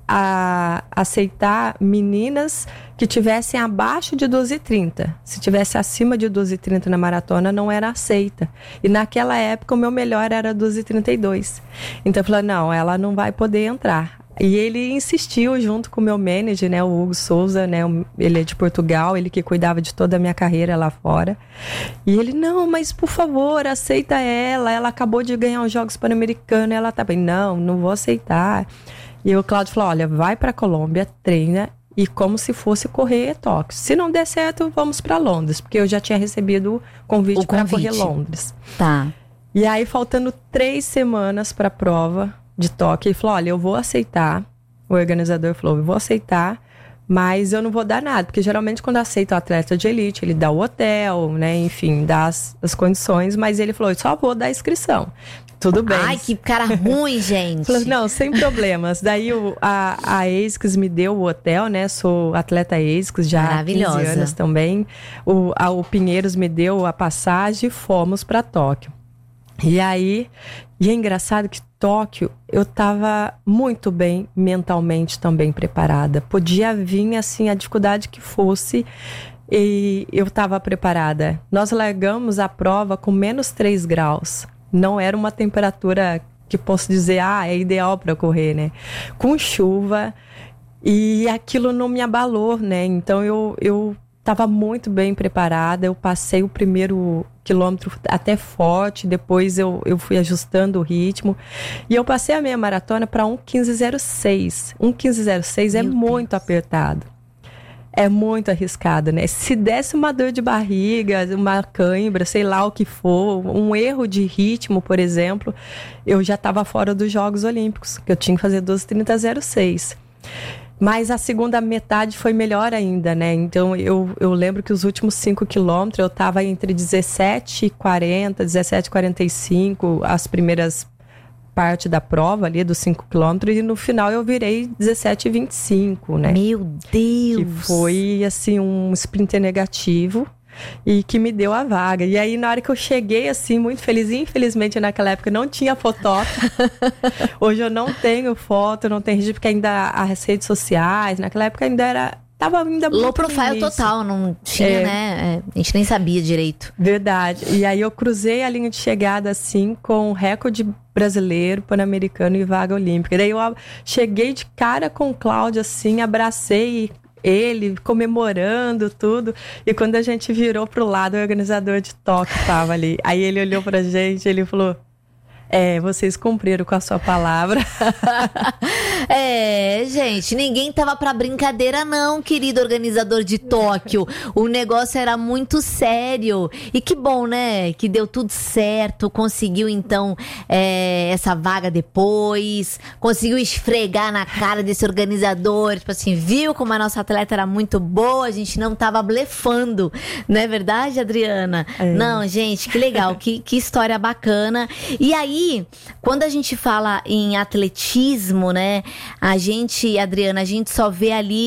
Speaker 9: a aceitar meninas que tivessem abaixo de doze e trinta. Se tivesse acima de doze e trinta na maratona, não era aceita. E naquela época, o meu melhor era doze e trinta e dois. Então, eu falei, não, ela não vai poder entrar. E ele insistiu junto com o meu manager, né, o Hugo Souza, né, ele é de Portugal, ele que cuidava de toda a minha carreira lá fora. E ele, não, mas por favor, aceita ela, ela acabou de ganhar os Jogos Pan-Americanos, ela tá bem. Não, não vou aceitar. E o Cláudio falou, olha, vai para a Colômbia, treina, e como se fosse correr Tóquio. Se não der certo, vamos para Londres, porque eu já tinha recebido o convite, convite. para correr Londres.
Speaker 8: Tá.
Speaker 9: E aí, faltando três semanas para a prova de Tóquio, ele falou, olha, eu vou aceitar. O organizador falou, eu vou aceitar, mas eu não vou dar nada, porque geralmente quando aceita o atleta de elite, ele dá o hotel, né, enfim, dá as, as condições, mas ele falou, eu só vou dar a inscrição. Tudo bem.
Speaker 8: Ai, que cara ruim, gente.
Speaker 9: Falei, não, sem problemas. Daí o, a, a A S I C S me deu o hotel, né? Sou atleta A S I C S já há quinze anos também. O, a, o Pinheiros me deu a passagem e fomos para Tóquio. E aí, e é engraçado que Tóquio, eu tava muito bem mentalmente também preparada. Podia vir, assim, a dificuldade que fosse, e eu tava preparada. Nós largamos a prova com menos três graus. Não era uma temperatura que posso dizer, ah, é ideal para correr, né? Com chuva, e aquilo não me abalou, né? Então eu eu estava muito bem preparada, eu passei o primeiro quilômetro até forte, depois eu, eu fui ajustando o ritmo, e eu passei a meia maratona para um quinze zero seis. um quinze zero seis é muito apertado. É muito arriscado, né? Se desse uma dor de barriga, uma cãibra, sei lá o que for, um erro de ritmo, por exemplo, eu já estava fora dos Jogos Olímpicos, que eu tinha que fazer doze trinta zero seis. Mas a segunda metade foi melhor ainda, né? Então, eu, eu lembro que os últimos cinco quilômetros eu estava entre dezessete e quarenta, dezessete e quarenta e cinco, as primeiras parte da prova ali dos cinco quilômetros, e no final eu virei dezessete e vinte e cinco, né?
Speaker 8: Meu Deus!
Speaker 9: Que foi, assim, um sprinter negativo e que me deu a vaga. E aí, na hora que eu cheguei, assim, muito feliz, infelizmente naquela época não tinha fotógrafo. Hoje eu não tenho foto, não tenho registro, porque ainda as redes sociais, naquela época ainda era... Tava ainda muito
Speaker 8: low profile total, não tinha, é, né? A gente nem sabia direito.
Speaker 9: Verdade. E aí eu cruzei a linha de chegada, assim, com recorde brasileiro, pan-americano e vaga olímpica. E daí eu cheguei de cara com o Cláudio, assim, abracei ele, comemorando tudo. E quando a gente virou pro lado, o organizador de Tóquio tava ali. Aí ele olhou pra gente, ele falou... É, vocês cumpriram com a sua palavra.
Speaker 8: É, gente, ninguém tava pra brincadeira não, querido organizador de Tóquio. O negócio era muito sério. E que bom, né? Que deu tudo certo. Conseguiu, então, é, essa vaga depois. Conseguiu esfregar na cara desse organizador. Tipo assim, viu como a nossa atleta era muito boa? A gente não tava blefando. Não é verdade, Adriana? É. Não, gente, que legal. que, que história bacana. E aí, quando a gente fala em atletismo, né, a gente, Adriana, a gente só vê ali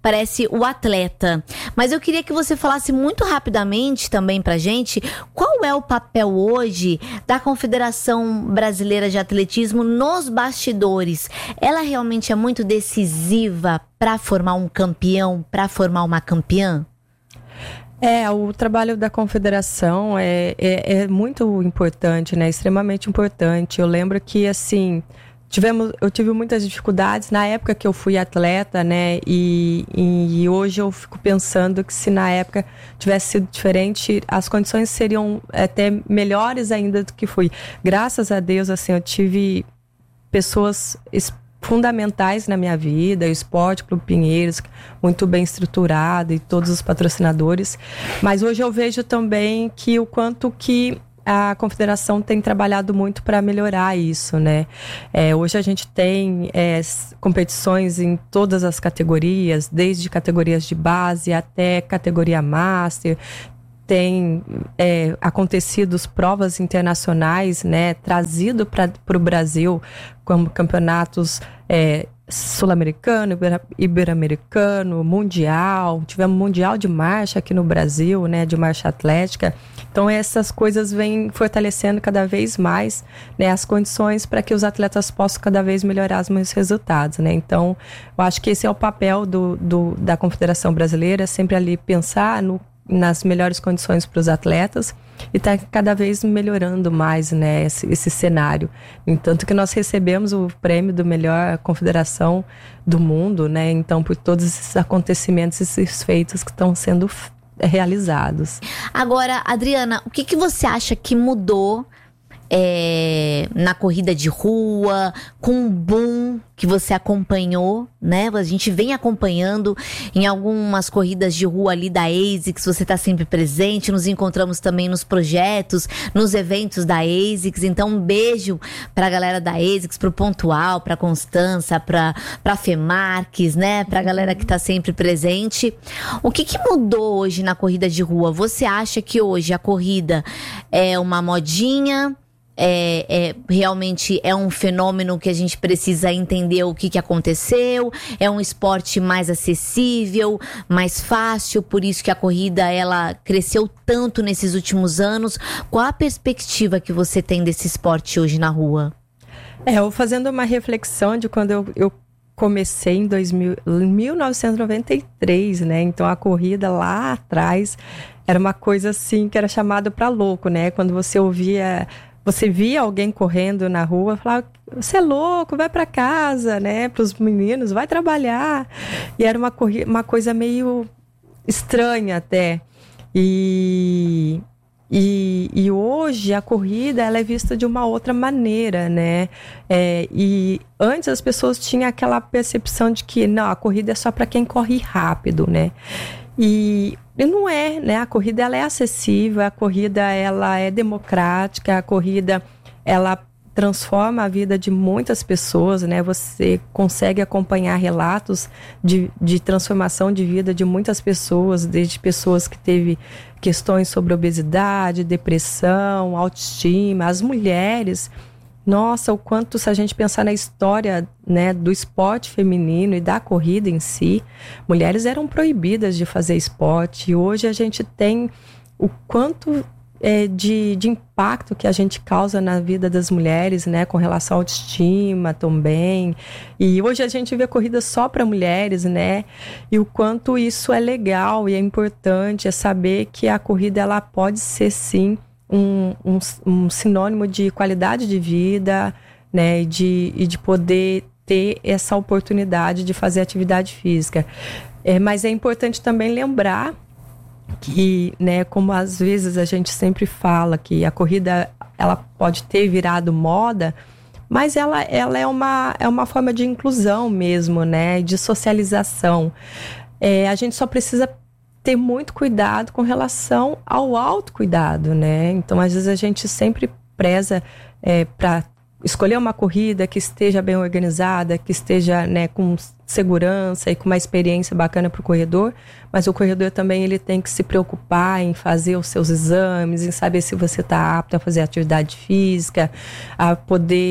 Speaker 8: parece o atleta. Mas eu queria que você falasse muito rapidamente também pra gente qual é o papel hoje da Confederação Brasileira de Atletismo nos bastidores. Ela realmente é muito decisiva para formar um campeão, para formar uma campeã?
Speaker 9: É, o trabalho da confederação é, é, é muito importante, né? Extremamente importante. Eu lembro que, assim, tivemos, eu tive muitas dificuldades na época que eu fui atleta, né? E, e hoje eu fico pensando que se na época tivesse sido diferente, as condições seriam até melhores ainda do que fui. Graças a Deus, assim, eu tive pessoas fundamentais na minha vida, o Esporte Clube Pinheiros, muito bem estruturado, e todos os patrocinadores. Mas hoje eu vejo também que o quanto que a confederação tem trabalhado muito para melhorar isso, né? É, hoje a gente tem é, competições em todas as categorias, desde categorias de base até categoria master. Tem é, acontecido provas internacionais, né, trazido para o Brasil, como campeonatos é, sul-americano, ibero-americano, mundial. Tivemos mundial de marcha aqui no Brasil, né, de marcha atlética. Então essas coisas vêm fortalecendo cada vez mais, né, as condições para que os atletas possam cada vez melhorar os meus resultados, né? Então eu acho que esse é o papel do, do, da Confederação Brasileira, sempre ali pensar no nas melhores condições para os atletas e está cada vez melhorando mais, né, esse, esse cenário. No entanto que nós recebemos o prêmio do melhor confederação do mundo, né, então por todos esses acontecimentos, esses feitos que estão sendo realizados.
Speaker 8: Agora, Adriana, o que, que você acha que mudou É, na corrida de rua, com o boom que você acompanhou, né? A gente vem acompanhando em algumas corridas de rua ali da ASICS, você está sempre presente, nos encontramos também nos projetos, nos eventos da ASICS, então um beijo pra galera da ASICS, pro Pontual, pra Constança, pra, pra Femarques, né? Pra galera que tá sempre presente. O que que mudou hoje na corrida de rua? Você acha que hoje a corrida é uma modinha? É, é, realmente é um fenômeno que a gente precisa entender o que, que aconteceu, é um esporte mais acessível, mais fácil, por isso que a corrida ela cresceu tanto nesses últimos anos. Qual a perspectiva que você tem desse esporte hoje na rua?
Speaker 9: É, eu fazendo uma reflexão de quando eu, eu comecei em dois mil, mil novecentos e noventa e três, né? Então a corrida lá atrás era uma coisa assim que era chamada para louco, né? Quando você ouvia... Você via alguém correndo na rua, falava, você é louco, vai para casa, né? Para os meninos, vai trabalhar. E era uma, corri- uma coisa meio estranha até. E, e, e hoje a corrida ela é vista de uma outra maneira, né? É, e antes as pessoas tinham aquela percepção de que não, a corrida é só para quem corre rápido, né? E não é, né? A corrida ela é acessível, a corrida ela é democrática, a corrida ela transforma a vida de muitas pessoas, né? Você consegue acompanhar relatos de, de transformação de vida de muitas pessoas, desde pessoas que teve questões sobre obesidade, depressão, autoestima, as mulheres. Nossa, o quanto, se a gente pensar na história, né, do esporte feminino e da corrida em si, mulheres eram proibidas de fazer esporte. E hoje a gente tem o quanto é, de, de impacto que a gente causa na vida das mulheres, né, com relação à autoestima também. E hoje a gente vê corrida só para mulheres, né? E o quanto isso é legal e é importante, é saber que a corrida ela pode ser sim Um, um, um sinônimo de qualidade de vida, né, e de, e de poder ter essa oportunidade de fazer atividade física. É, mas é importante também lembrar que, né, como às vezes a gente sempre fala que a corrida ela pode ter virado moda, mas ela, ela é, uma, é uma forma de inclusão mesmo, né, de socialização. É, a gente só precisa ter muito cuidado com relação ao autocuidado, né? Então, às vezes, a gente sempre preza é, para escolher uma corrida que esteja bem organizada, que esteja, né, com segurança e com uma experiência bacana para o corredor, mas o corredor também ele tem que se preocupar em fazer os seus exames, em saber se você está apto a fazer atividade física, a poder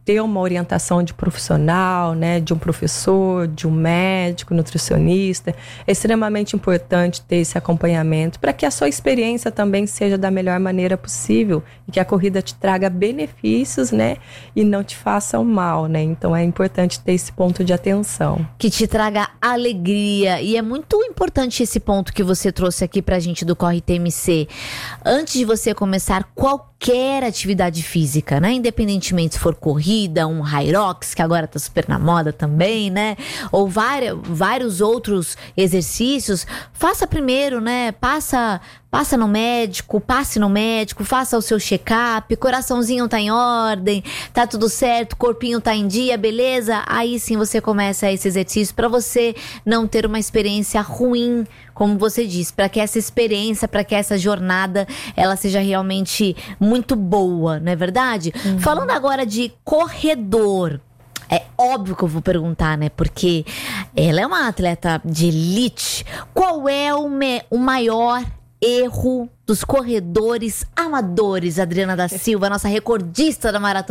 Speaker 9: ter uma orientação de profissional, né, de um professor, de um médico, nutricionista. É extremamente importante ter esse acompanhamento para que a sua experiência também seja da melhor maneira possível e que a corrida te traga benefícios, né, e não te faça o mal, né? Então é importante ter esse ponto de atenção.
Speaker 8: Que te traga alegria. E é muito importante esse ponto que você trouxe aqui pra gente do Corre T M C. Antes de você começar qualquer atividade física, né, independentemente se for corrida, um Hyrox, que agora tá super na moda também, né? Ou vários, vários outros exercícios. Faça primeiro, né? Passa, passa no médico, passe no médico, faça o seu check-up, coraçãozinho tá em ordem, tá tudo certo, corpinho tá em dia, beleza? Aí sim você começa esse exercício para você não ter uma experiência ruim, como você disse, para que essa experiência, para que essa jornada, ela seja realmente muito boa, não é verdade? Uhum. Falando agora de corredor, é óbvio que eu vou perguntar, né? Porque ela é uma atleta de elite. Qual é o, me, o maior erro dos corredores amadores? Adriana da Silva, nossa recordista da Maratona